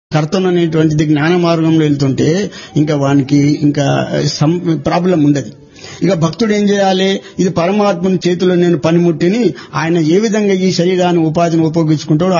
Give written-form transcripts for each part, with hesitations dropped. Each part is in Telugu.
కర్తను అనేటువంటిది జ్ఞాన మార్గంలో వెళ్తుంటే ఇంకా వానికి ఇంకా ప్రాబ్లం ఉండదు. ఇక భక్తుడు ఏం చేయాలి? ఇది పరమాత్మని చేతిలో నేను పనిముట్టిని, ఆయన ఏ విధంగా ఈ శరీరాన్ని ఉపాధిని ఉపయోగించుకుంటాడో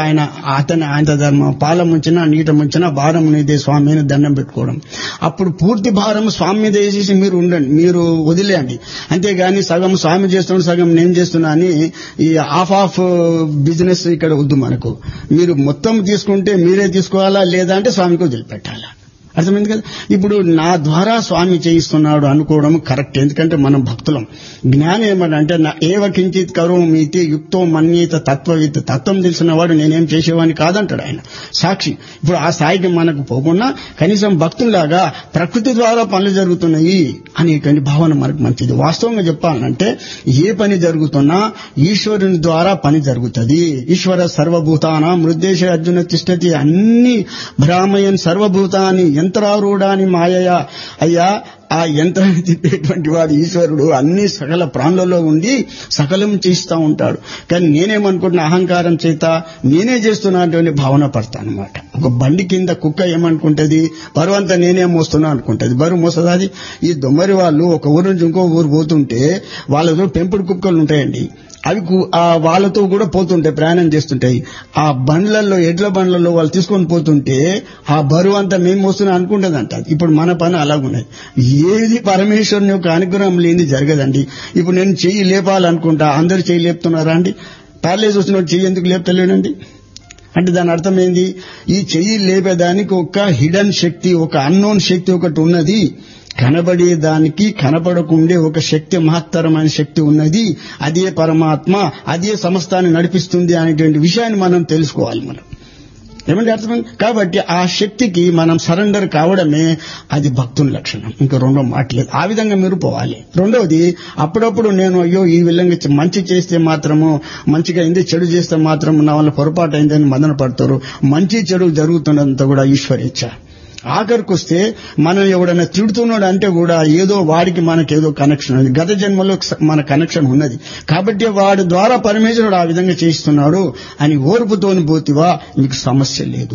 ఆయన ధర్మం పాల ముంచినా నీట ముంచినా భారం నీదే స్వామి అని దండం పెట్టుకోవడం. అప్పుడు పూర్తి భారం స్వామి మీద వేసేసి మీరు ఉండండి, మీరు వదిలేయండి. అంతేగాని సగం స్వామి చేస్తున్నాడు సగం నేను చేస్తున్నా అని ఈ ఆఫ్ బిజినెస్ ఇక్కడ వద్దు మనకు. మీరు మొత్తం తీసుకుంటే మీరే తీసుకోవాలా, లేదా అంటే స్వామికి వదిలిపెట్టాలా. అర్థమైంది కదా? ఇప్పుడు నా ద్వారా స్వామి చేయిస్తున్నాడు అనుకోవడం కరెక్ట్. ఎందుకంటే మనం భక్తులం. జ్ఞానం ఏమంటే నా ఏవ కించిత్ కరోమీతి యుక్తో మన్యేత తత్వవిత్, తత్వం తెలిసిన వాడు నేనేం చేసేవాడిని కాదంటాడు ఆయన సాక్షి. ఇప్పుడు ఆ స్థాయికి మనకు పోకుండా కనీసం భక్తుల్లాగా ప్రకృతి ద్వారా పనులు జరుగుతున్నాయి అనేటువంటి భావన మనకు మంచిది. వాస్తవంగా చెప్పాలంటే ఏ పని జరుగుతున్నా ఈశ్వరుని ద్వారా పని జరుగుతుంది. ఈశ్వర సర్వభూతానాం మృద్దేశ అర్జున తిష్టతి, అన్ని భ్రామయన్ సర్వభూతాన్ని యంత్రారూఢాని మాయయా. అయ్యా, ఆ యంత్రాన్ని తిప్పేటువంటి వాడు ఈశ్వరుడు అన్ని సకల ప్రాణులలో ఉండి సకలం చేస్తూ ఉంటాడు. కానీ నేనేమనుకుంటున్నా, అహంకారం చేత నేనే చేస్తున్నటువంటి భావన పడతానమాట. ఒక బండి కింద కుక్క ఏమనుకుంటది, బరువు అంతా నేనే మోస్తున్నా అనుకుంటది. బరువు మోస్తుంది అది. ఈ దొమ్మరి వాళ్ళు ఒక ఊరు నుంచి ఇంకో ఊరు పోతుంటే వాళ్ళతో పెంపుడు కుక్కలు ఉంటాయండి, అవి వాళ్ళతో కూడా పోతుంటాయి, ప్రయాణం చేస్తుంటాయి. ఆ బండ్లలో ఎడ్ల బండ్లలో వాళ్ళు తీసుకొని పోతుంటే ఆ బరువు అంతా మేము మోస్తున్నా అనుకుంటుందంట. ఇప్పుడు మన పని అలాగున్నది. ఏది పరమేశ్వరుని యొక్క అనుగ్రహం లేని జరగదండి. ఇప్పుడు నేను చెయ్యి లేపాలనుకుంటా, అందరు చెయ్యి లేపుతున్నారా అండి? ప్యారలైజ్ వచ్చిన చెయ్యి ఎందుకు లేపుతలేనండి అంటే దాని అర్థం ఏంది? ఈ చెయ్యి లేపేదానికి ఒక హిడెన్ శక్తి, ఒక అన్నోన్ శక్తి ఒకటి ఉన్నది. కనబడేదానికి కనపడకుండే ఒక శక్తి, మహత్తరమైన శక్తి ఉన్నది. అదే పరమాత్మ, అదే సమస్తాన్ని నడిపిస్తుంది అనేటువంటి విషయాన్ని మనం తెలుసుకోవాలి. మనం ఏమంటే అర్థమైంది. కాబట్టి ఆ శక్తికి మనం సరెండర్ కావడమే అది భక్తుని లక్షణం. ఇంకా రెండో మాటలేదు. ఆ విధంగా మీరు పోవాలి. రెండవది, అప్పుడప్పుడు నేను అయ్యో ఈ విధంగా మంచి చేస్తే మాత్రము మంచిగా అయింది, చెడు చేస్తే మాత్రం నా వల్ల పొరపాటు అయిందని మదన పడతారు. మంచి చెడు జరుగుతున్నంత కూడా ఈశ్వరేచ్ఛ. ఆఖరికి వస్తే మనం ఎవడైనా తిడుతున్నాడు అంటే కూడా ఏదో వాడికి మనకేదో కనెక్షన్ ఉంది, గత జన్మలో మన కనెక్షన్ ఉన్నది. కాబట్టి వాడి ద్వారా పరమేశ్వరుడు ఆ విధంగా చేయిస్తున్నాడు అని ఓర్పుతోని పోతివా మీకు సమస్య లేదు.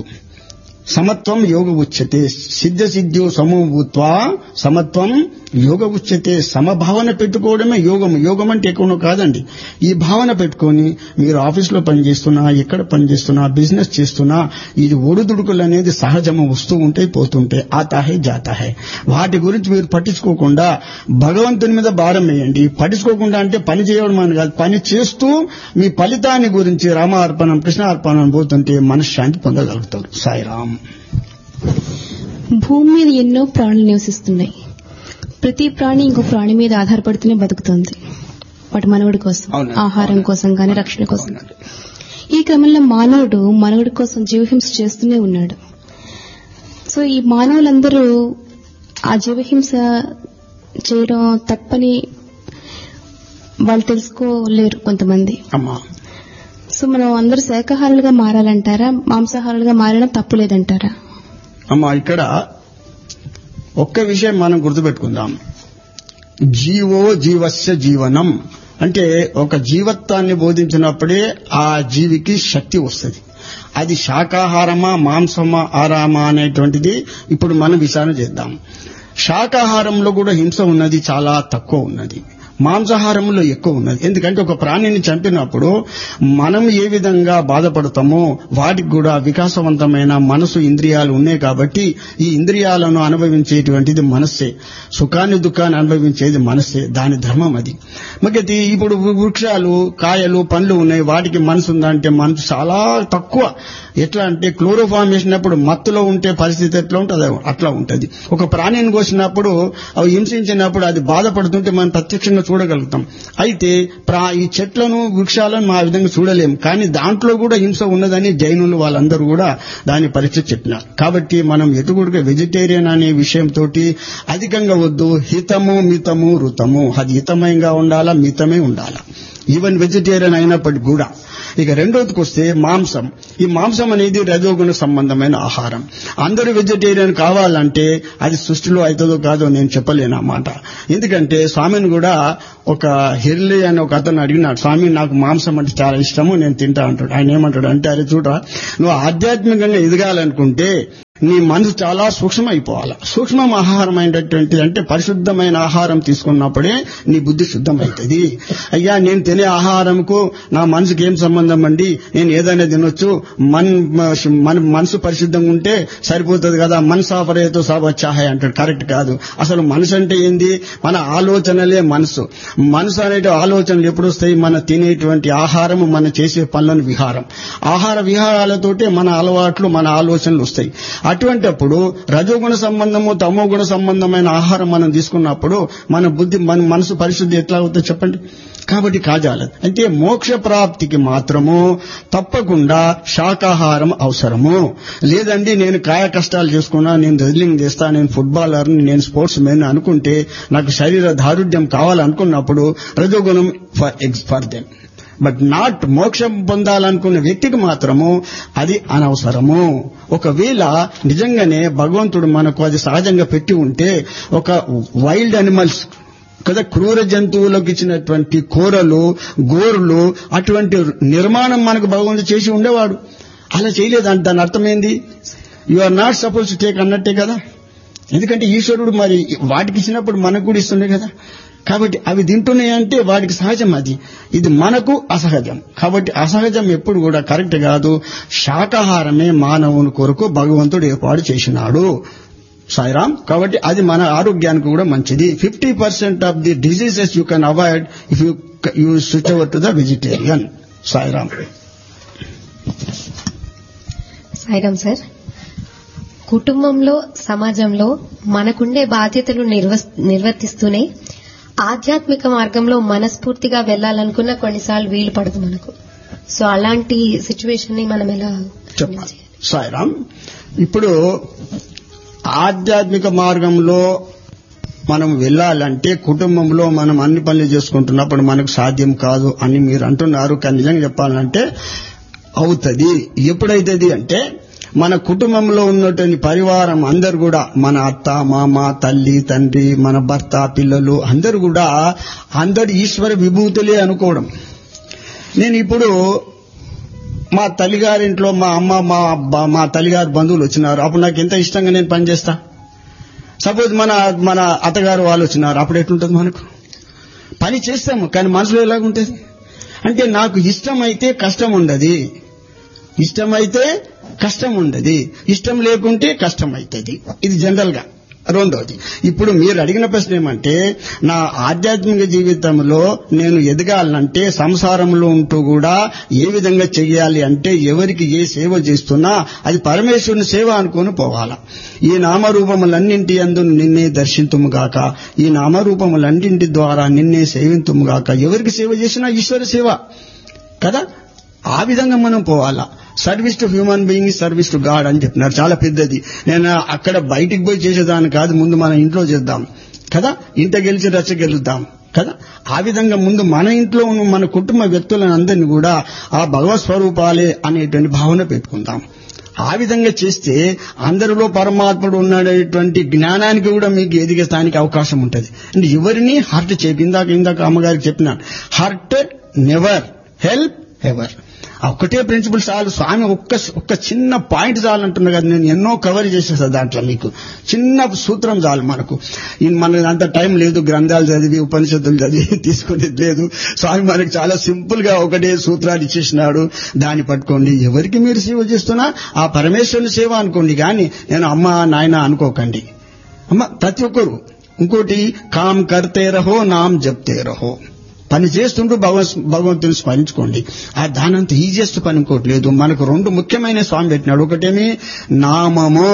సమత్వం యోగ ఉచ్యతే, సిద్ధ సిద్ధ్యో సమూభూత్వా సమత్వం యోగ ఉచ్యతే. సమభావన పెట్టుకోవడమే యోగం. యోగం అంటే ఎక్కువ కాదండి. ఈ భావన పెట్టుకొని మీరు ఆఫీసులో పనిచేస్తున్నా, ఎక్కడ పనిచేస్తున్నా, బిజినెస్ చేస్తున్నా, ఇది ఒడుదుడుకులు అనేది సహజము, వస్తూ ఉంటాయి పోతుంటాయి. ఆతా హై జాతా హై. వాటి గురించి మీరు పట్టించుకోకుండా భగవంతుని మీద భారం వేయండి. పట్టించుకోకుండా అంటే పని చేయడం అని కాదు, పని చేస్తూ మీ ఫలితాన్ని గురించి రామార్పణం కృష్ణార్పణం పోతుంటే మనశ్శాంతి పొందగలుగుతారు. సాయిరామ్. భూమి మీద ఎన్నో ప్రాణులు నివసిస్తున్నాయి. ప్రతి ప్రాణి ఇంకో ప్రాణి మీద ఆధారపడుతూనే బతుకుతుంది, వాటి మనుగడ కోసం, ఆహారం కోసం గాని రక్షణ కోసం. ఈ క్రమంలో మానవుడు మనుగడ కోసం జీవహింస చేస్తూనే ఉన్నాడు. సో ఈ మానవులందరూ ఆ జీవహింస చేయడం తప్పని వాళ్ళు తెలుసుకోలేరు కొంతమంది. సో మనం అందరూ శాకాహారులుగా మారాలంటారా, మాంసాహారులుగా మారడం తప్పులేదంటారా? అమ్మా, ఇక్కడ ఒక్క విషయం మనం గుర్తుపెట్టుకుందాం. జీవో జీవస్య జీవనం అంటే ఒక జీవత్వాన్ని బోధించినప్పుడే ఆ జీవికి శక్తి వస్తుంది. అది శాకాహారమా మాంసమా ఆరామా అనేటువంటిది ఇప్పుడు మనం విచారణ చేద్దాం. శాకాహారంలో కూడా హింస ఉన్నది, చాలా తక్కువ ఉన్నది. మాంసాహారంలో ఎక్కువ ఉన్నది. ఎందుకంటే ఒక ప్రాణిని చంపినప్పుడు మనం ఏ విధంగా బాధపడతామో వాటికి కూడా వికాసవంతమైన మనసు, ఇంద్రియాలు ఉన్నాయి. కాబట్టి ఈ ఇంద్రియాలను అనుభవించేటువంటిది మనస్సే, సుఖాన్ని దుఃఖాన్ని అనుభవించేది మనస్సే, దాని ధర్మం అది. మరి ఇప్పుడు వృక్షాలు, కాయలు, పండ్లు ఉన్నాయి, వాటికి మనసు ఉందంటే మనసు చాలా తక్కువ. ఎట్లా అంటే క్లోరోఫామ్ వేసినప్పుడు మత్తులో ఉంటే పరిస్థితి ఎట్లా ఉంటుంది అట్లా ఉంటుంది. ఒక ప్రాణిని కోసినప్పుడు అవి హింసించినప్పుడు అది బాధపడుతుంటే మనం ప్రత్యక్షంగా చూడగలుగుతాం. అయితే ఈ చెట్లను, వృక్షాలను ఆ విధంగా చూడలేం. కానీ దాంట్లో కూడా హింస ఉన్నదని జైనులు వాళ్ళందరూ కూడా దాని పరీక్ష చెప్పినారు. కాబట్టి మనం ఎటుగుడుగా వెజిటేరియన్ అనే విషయంతో అధికంగా వద్దు. హితము మితము రుతము, అది హితమయంగా ఉండాలా, మితమే ఉండాలా, ఈవెన్ వెజిటేరియన్ అయినప్పటికీ కూడా. ఇక రెండోదికి వస్తే మాంసం. ఈ మాంసం అనేది రజోగుణ సంబంధమైన ఆహారం. అందరూ వెజిటేరియన్ కావాలంటే అది సృష్టిలో అవుతుందో కాదో నేను చెప్పలేను అన్నమాట. ఎందుకంటే స్వామిని కూడా ఒక హిర్లీ అని ఒక అతను అడిగినాడు, స్వామి నాకు మాంసం అంటే చాలా ఇష్టము, నేను తింటా అంటాడు. ఆయన ఏమంటాడు అంటే, అరే చూడరా, నువ్వు ఆధ్యాత్మికంగా ఎదగాలనుకుంటే నీ మనసు చాలా సూక్ష్మైపోవాలి. సూక్ష్మ ఆహారం అయినటువంటి అంటే పరిశుద్ధమైన ఆహారం తీసుకున్నప్పుడే నీ బుద్ధి శుద్ధమవుతుంది. అయ్యా నేను తినే ఆహారంకు నా మనసుకి ఏం సంబంధం అండి, నేను ఏదైనా తినొచ్చు, మన మనసు పరిశుద్ధంగా ఉంటే సరిపోతుంది కదా, మనసు ఆపరేతో సబ్ అచ్చా హై అంటాడు. కరెక్ట్ కాదు. అసలు మనసు అంటే ఏంది? మన ఆలోచనలే మనసు. మనసు అనే ఆలోచనలు ఎప్పుడు వస్తాయి? మన తినేటువంటి ఆహారము, మన చేసే పనులను విహారం. ఆహార విహారాలతోటే మన అలవాట్లు, మన ఆలోచనలు వస్తాయి. అటువంటి అప్పుడు రజోగుణ సంబంధము, తమో గుణ సంబంధమైన ఆహారం మనం తీసుకున్నప్పుడు మన బుద్ధి, మన మనసు పరిశుద్ధి ఎట్లా అవుతుందో చెప్పండి. కాబట్టి కాజాలదు. అంటే మోక్ష ప్రాప్తికి మాత్రము తప్పకుండా శాకాహారం అవసరము. లేదండి నేను కాయ కష్టాలు చేసుకున్నా, నేను రెజ్లింగ్ చేస్తా, నేను ఫుట్బాలర్ని, నేను స్పోర్ట్స్ మెన్ అనుకుంటే నాకు శరీర దారుఢ్యం కావాలనుకున్నప్పుడు రజోగుణం ఫర్ దెమ్. బట్ నాట్ మోక్షం పొందాలనుకున్న వ్యక్తికి మాత్రము అది అనవసరము. ఒకవేళ నిజంగానే భగవంతుడు మనకు అది సహజంగా పెట్టి ఉంటే, ఒక వైల్డ్ అనిమల్స్ కదా, క్రూర జంతువులకు ఇచ్చినటువంటి కూరలు, గోరులు, అటువంటి నిర్మాణం మనకు భగవంతుడు చేసి ఉండేవాడు. అలా చేయలేదంటే దాని అర్థమైంది, you are not suppose to take అన్నట్టే కదా. ఎందుకంటే ఈశ్వరుడు మరి వాటికి ఇచ్చినప్పుడు మనకు కూడా ఇస్తుండే కదా. కాబట్టి అవి తింటున్నాయంటే వాడికి సహజం అది, ఇది మనకు అసహజం. కాబట్టి అసహజం ఎప్పుడు కూడా కరెక్ట్ కాదు. శాకాహారమే మానవుని కొరకు భగవంతుడు ఏర్పాటు చేసినాడు సాయిరామ్. కాబట్టి అది మన ఆరోగ్యానికి కూడా మంచిది. 50% of the diseases you can avoid if you switch over to the vegetarian. Sairam. Sairam sir, కుటుంబంలో, సమాజంలో మనకుండే బాధ్యతలు నిర్వర్తిస్తూనే ఆధ్యాత్మిక మార్గంలో మనస్ఫూర్తిగా వెళ్లాలనుకున్న కొన్నిసార్లు వీలు పడదు మనకు. సో అలాంటి సిచ్యువేషన్ ని మనం ఎలా చెప్పాలి? సాయిరామ్, ఇప్పుడు ఆధ్యాత్మిక మార్గంలో మనం వెళ్లాలంటే కుటుంబంలో మనం అన్ని పనులు చేసుకుంటున్నప్పుడు మనకు సాధ్యం కాదు అని మీరు అంటున్నారు. కానీ నిజంగా చెప్పాలంటే అవుతుంది. ఎప్పుడైతుంది అంటే మన కుటుంబంలో ఉన్నటువంటి పరివారం అందరు కూడా, మన అత్త, మామ, తల్లి, తండ్రి, మన భర్త, పిల్లలు అందరూ కూడా అందరు ఈశ్వర విభూతులే అనుకోవడం. నేను ఇప్పుడు మా తల్లిగారింట్లో మా అమ్మ, మా తల్లిగారి బంధువులు వచ్చినారు, అప్పుడు నాకు ఎంత ఇష్టంగా నేను పనిచేస్తా. సపోజ్ మన అత్తగారు వాళ్ళు వచ్చినారు, అప్పుడు ఎట్లుంటుంది? మనకు పని చేస్తాము కానీ మనసులో ఎలాగుంటుంది అంటే, నాకు ఇష్టమైతే కష్టం ఉండదు, ఇష్టమైతే కష్టం ఉండదు, ఇష్టం లేకుంటే కష్టం అవుతుంది. ఇది జనరల్ గా. రెండోది, ఇప్పుడు మీరు అడిగిన ప్రశ్న ఏమంటే, నా ఆధ్యాత్మిక జీవితంలో నేను ఎదగాలంటే సంసారంలో ఉంటూ కూడా ఏ విధంగా చెయ్యాలి అంటే, ఎవరికి ఏ సేవ చేస్తున్నా అది పరమేశ్వరుని సేవ అనుకుని పోవాలా. ఈ నామరూపములన్నింటి యందు నిన్నే దర్శింతుముగాక, ఈ నామరూపములన్నింటి ద్వారా నిన్నే సేవింతుముగాక. ఎవరికి సేవ చేసినా ఈశ్వర సేవ కదా. ఆ విధంగా మనం పోవాలా. Service to human being is service to God అని చెప్పినారు. చాలా పెద్దది. నేను అక్కడ బయటికి పోయి చేసేదాన్ని కాదు, ముందు మన ఇంట్లో చేద్దాం కదా. ఇంట గెలిచి రచ్చ గెలుద్దాం కదా. ఆ విధంగా ముందు మన ఇంట్లో ఉన్న మన కుటుంబ వ్యక్తులను అందరినీ కూడా ఆ భగవత్ స్వరూపాలే అనేటువంటి భావన పెట్టుకుందాం. ఆ విధంగా చేస్తే అందరిలో పరమాత్ముడు ఉన్నాడనేటువంటి జ్ఞానానికి కూడా మీకు ఎదిగేస్తానికి అవకాశం ఉంటుంది. అంటే ఎవరిని హర్ట్ చేపి, ఇందాక అమ్మగారికి చెప్పినాను, హర్ట్ నెవర్, హెల్ప్ ఎవర్. ఒక్కటే ప్రిన్సిపల్ చాలు. స్వామి ఒక్క చిన్న పాయింట్ చాలంటున్నా కదా. నేను ఎన్నో కవర్ చేసేస్తా దాంట్లో. మీకు చిన్న సూత్రం చాలు. మనకు అంత టైం లేదు, గ్రంథాలు చదివి ఉపనిషత్తులు చదివి తీసుకునేది లేదు. స్వామి మనకు చాలా సింపుల్ గా ఒకటే సూత్రాలు ఇచ్చేసినాడు, దాన్ని పట్టుకోండి. ఎవరికి మీరు సేవ చేస్తున్నా ఆ పరమేశ్వరుని సేవ అనుకోండి, కానీ నేను అమ్మ నాయన అనుకోకండి. అమ్మ ప్రతి ఒక్కరు. ఇంకోటి, కామ్ కర్తే రహో, నామ్ జప్తే రహో. పని చేస్తుంటూ భగవంతుని స్మరించుకోండి. ఆ దానంత ఈజియెస్ట్ పని ఇంకోటి లేదు. మనకు రెండు ముఖ్యమైన స్వామి పెట్టినాడు. ఒకటేమి నామము.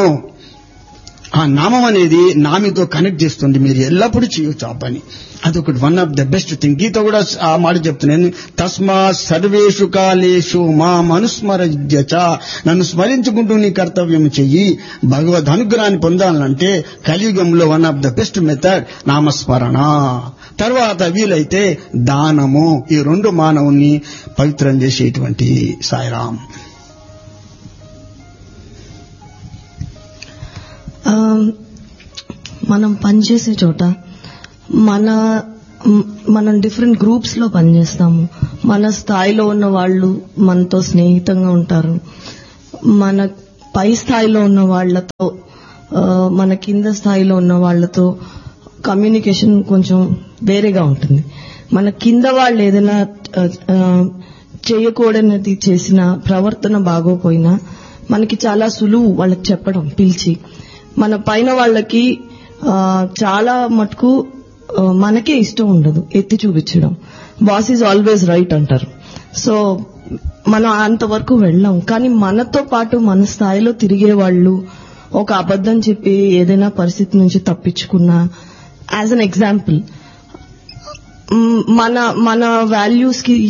ఆ నామం అనేది నామితో కనెక్ట్ చేస్తుంది. మీరు ఎల్లప్పుడూ చేయొచ్చు ఆ పని. అదొకటి one of the best thing. గీత కూడా ఆ మాట చెప్తున్నాను, తస్మా సర్వేషు కాలేషు మా మనుస్మరజ్యచ. నన్ను స్మరించుకుంటూ నీ కర్తవ్యం చెయ్యి. భగవద్ అనుగ్రహాన్ని పొందాలంటే కలియుగంలో one of the best method నామస్మరణ. తర్వాత వీలైతే దానము. ఈ రెండు మానవుని పవిత్రం చేసేటువంటి. సాయిరామ్. మనం పనిచేసే చోట మనం డిఫరెంట్ గ్రూప్స్ లో పనిచేస్తాము. మన స్థాయిలో ఉన్న వాళ్ళు మనతో స్నేహితంగా ఉంటారు. పై స్థాయిలో ఉన్న వాళ్లతో మన కింద స్థాయిలో ఉన్న వాళ్లతో కమ్యూనికేషన్ కొంచెం వేరేగా ఉంటుంది. మన కింద వాళ్ళు ఏదైనా చేయకూడనిది చేసిన ప్రవర్తన బాగోపోయినా మనకి చాలా సులువు వాళ్ళకి చెప్పడం పిలిచి. మన పైన వాళ్ళకి చాలా మటుకు మనకే ఇష్టం ఉండదు ఎత్తి చూపించడం. బాస్ ఈజ్ ఆల్వేస్ రైట్ అంటారు. సో మనం అంతవరకు వెళ్ళాం. కానీ మనతో పాటు మన స్థాయిలో తిరిగే వాళ్ళు ఒక అబద్ధం చెప్పి ఏదైనా పరిస్థితి నుంచి తప్పించుకున్నా, యాజ్ అన్ ఎగ్జాంపుల్, మన వాల్యూస్ కి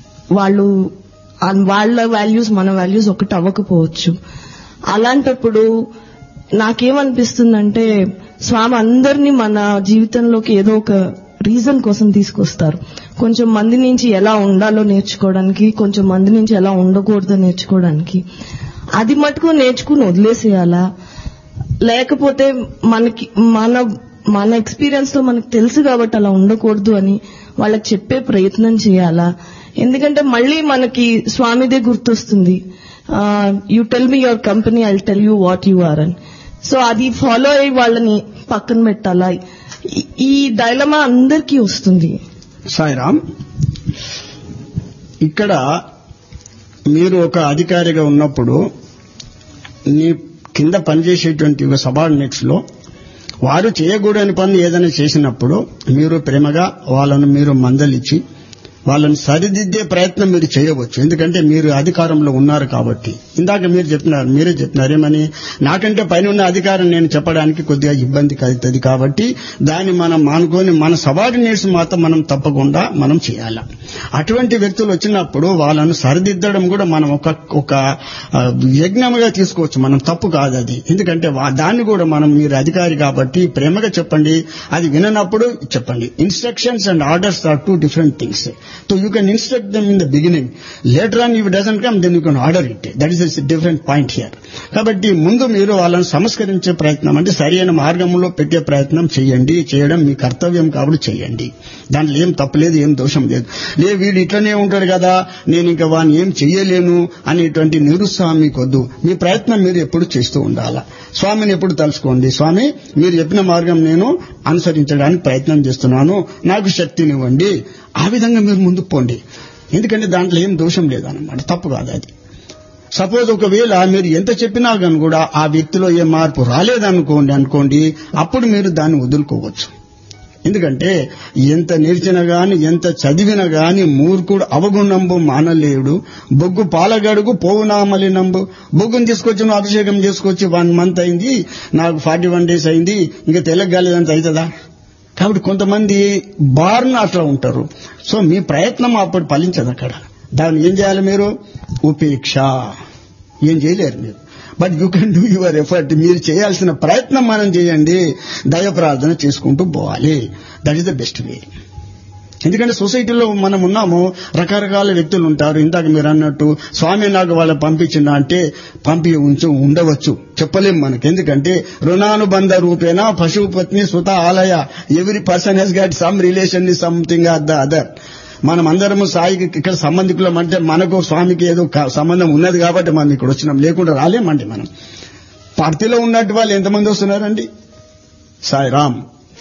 వాళ్ళ వాల్యూస్ మన వాల్యూస్ ఒకటి అవ్వకపోవచ్చు. అలాంటప్పుడు నాకేమనిపిస్తుందంటే స్వామి అందరినీ మన జీవితంలోకి ఏదో ఒక రీజన్ కోసం తీసుకొస్తారు. కొంచెం మంది నుంచి ఎలా ఉండాలో నేర్చుకోవడానికి, కొంచెం మంది నుంచి ఎలా ఉండకూడదో నేర్చుకోవడానికి. అది మటుకు నేర్చుకుని వదిలేసేయాలా, లేకపోతే మనకి మన ఎక్స్పీరియన్స్ లో మనకు తెలుసు కాబట్టి అలా ఉండకూడదు అని వాళ్ళకి చెప్పే ప్రయత్నం చేయాలా? ఎందుకంటే మళ్ళీ మనకి స్వామిదే గుర్తొస్తుంది, you tell me your company, I tell you what you are అని. సో అది ఫాలో అయ్యి వాళ్ళని పక్కన పెట్టాలా? ఈ డైలమా అందరికీ వస్తుంది. సాయిరామ్, ఇక్కడ మీరు ఒక అధికారిగా ఉన్నప్పుడు నీ కింద పనిచేసేటువంటి సబార్డినేట్స్ లో వారు చేయకూడని పనులు ఏదైనా చేసినప్పుడు మీరు ప్రేమగా వాళ్ళను మీరు మందలిచ్చి వాళ్ళని సరిదిద్దే ప్రయత్నం మీరు చేయవచ్చు. ఎందుకంటే మీరు అధికారంలో ఉన్నారు కాబట్టి. ఇందాక మీరే చెప్పినారు ఏమని, నాకంటే పైన ఉన్న అధికారం నేను చెప్పడానికి కొద్దిగా ఇబ్బంది కలుగుతుంది కాబట్టి దాన్ని మనం మానుకొని మన సబార్డినేట్స్ మాత్రం మనం తప్పకుండా మనం చేయాలి. అటువంటి వ్యక్తులు వచ్చినప్పుడు వాళ్ళను సరిదిద్దడం కూడా మనం ఒక యజ్ఞముగా తీసుకోవచ్చు. మనం తప్పు కాదు అది. ఎందుకంటే దాన్ని కూడా మనం మీరు అధికారి కాబట్టి ప్రేమగా చెప్పండి. అది విననప్పుడు చెప్పండి. Instructions and orders are two different things. So you can instruct them in the beginning. Later on, if it doesn't come, then you can order it. That is a different point here. కాబట్టి ముందు మీరు వాళ్ళని సంస్కరించే ప్రయత్నం, అంటే సరైన మార్గంలో పెట్టే ప్రయత్నం చేయండి. చేయడం మీ కర్తవ్యం కాబట్టి చేయండి. దాంట్లో ఏం తప్పలేదు, ఏం దోషం లేదు. వీడు ఇట్లనే ఉంటాడు కదా, నేను ఇంకా వాడిని ఏం చెయ్యలేను అనేటువంటి నిరుత్సాహం మీకొద్దు. మీ ప్రయత్నం మీరు ఎప్పుడు చేస్తూ ఉండాలా. స్వామిని ఎప్పుడు తలుచుకోండి, స్వామి మీరు చెప్పిన మార్గం నేను అనుసరించడానికి ప్రయత్నం చేస్తున్నాను, నాకు శక్తినివ్వండి. ఆ విధంగా మీరు ముందుకు పోండి. ఎందుకంటే దాంట్లో ఏం దోషం లేదన్నమాట, తప్పు కాదు అది. సపోజ్ ఒకవేళ మీరు ఎంత చెప్పినా కానీ కూడా ఆ వ్యక్తిలో ఏ మార్పు రాలేదనుకోండి, అప్పుడు మీరు దాన్ని వదులుకోవచ్చు. ఎందుకంటే ఎంత నేర్చినా గాని, ఎంత చదివినా గాని మూర్ఖుడు అవగుణంబు మానలేడు, బొగ్గు పాలగడుగు పోవునామలినంబు. బొగ్గును తీసుకొచ్చి నువ్వు అభిషేకం చేసుకొచ్చి 1 month అయింది, నాకు 41 days అయింది, ఇంకా తెలగలేదంత అవుతుందా? కాబట్టి కొంతమంది బార్న్ అట్లా ఉంటారు. సో మీ ప్రయత్నం అప్పుడు ఫలించదు. అక్కడ దాన్ని ఏం చేయాలి మీరు? ఉపేక్ష. ఏం చేయలేరు మీరు. But you can do your effort. మీరు చేయాల్సిన ప్రయత్నం మనం చేయండి. దయ ప్రార్థన చేసుకుంటూ పోవాలి. That is the best way. ఎందుకంటే సొసైటీలో మనం ఉన్నాము, రకరకాల వ్యక్తులు ఉంటారు. ఇందాక మీరు అన్నట్టు స్వామి నాకు వాళ్ళని పంపించిందా అంటే ఉండవచ్చు, చెప్పలేం మనకి. ఎందుకంటే రుణానుబంధ రూపేణ పశుపత్ని సుత ఆలయ, every person Hess got some relation is something or the other. మనం అందరము సాయికి ఇక్కడ సంబంధికులం అంటే మనకు స్వామికి ఏదో సంబంధం ఉన్నది కాబట్టి మనం ఇక్కడ వచ్చినాం, లేకుండా రాలేమండి. మనం పార్టీలో ఉన్నట్టు వాళ్ళు ఎంతమంది వస్తున్నారండి? సాయిరామ్.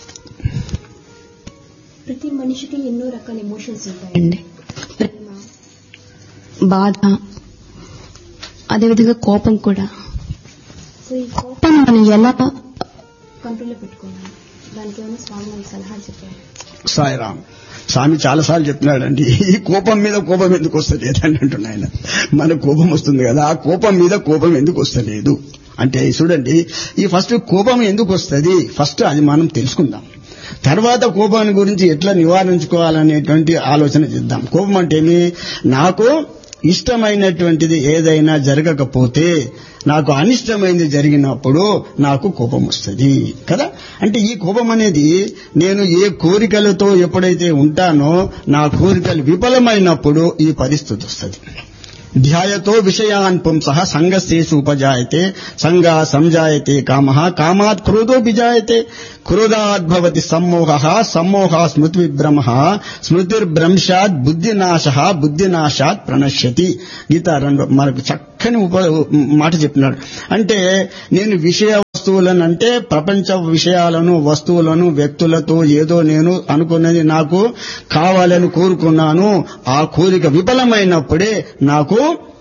ప్రతి మనిషికి ఎన్నో రకాల ఎమోషన్స్ ఉంటాయండి. ప్రేమ, బాధ, అదేవిధంగా కోపం కూడా. సో ఈ కోపాన్ని మనం ఎలా కంట్రోల్లో పెట్టుకోవాలి, దానికి ఏమైనా స్వామి మనకి సలహాలు చెప్పారు? సాయిరామ్, స్వామి చాలాసార్లు చెప్పినాడండి, ఈ కోపం మీద కోపం ఎందుకు వస్తలేదు అని అంటున్నాయన. మన కోపం వస్తుంది కదా, ఆ కోపం మీద కోపం ఎందుకు వస్తలేదు అంటే చూడండి, ఈ ఫస్ట్ కోపం ఎందుకు వస్తుంది, ఫస్ట్ అది మనం తెలుసుకుందాం. తర్వాత కోపాన్ని గురించి ఎట్లా నివారించుకోవాలనేటువంటి ఆలోచన చేద్దాం. కోపం అంటే ఏమి? నాకు ఇష్టమైనటువంటిది ఏదైనా జరగకపోతే, నాకు అనిష్టమైనది జరిగినప్పుడు నాకు కోపం వస్తుంది కదా. అంటే ఈ కోపం అనేది నేను ఏ కోరికలతో ఎప్పుడైతే ఉంటానో నా కోరికలు విఫలమైనప్పుడు ఈ పరిస్థితి వస్తుంది. ధ్యాయతో విషయాన్ పుంసః సంగస్యేషు ఉపజాయతే సంగా సంజాయతే కామః కామాత్ క్రోధో విజాయతే క్రోధాద్ భవతి సమ్మోహః సమ్మోహాత్ స్మృతి విభ్రమః స్మృతిర్భ్రంశాత్ బుద్ధినాశః బుద్ధినాశాత్ ప్రణశ్యతి. గీత మనకు చక్కని మాట చెప్పినాడు. అంటే నేను విషయ వస్తువులను అంటే ప్రపంచ విషయాలను వస్తువులను వ్యక్తులతో ఏదో నేను అనుకున్నది నాకు కావాలని కోరుకున్నాను. ఆ కోరిక విఫలమైనప్పుడే నాకు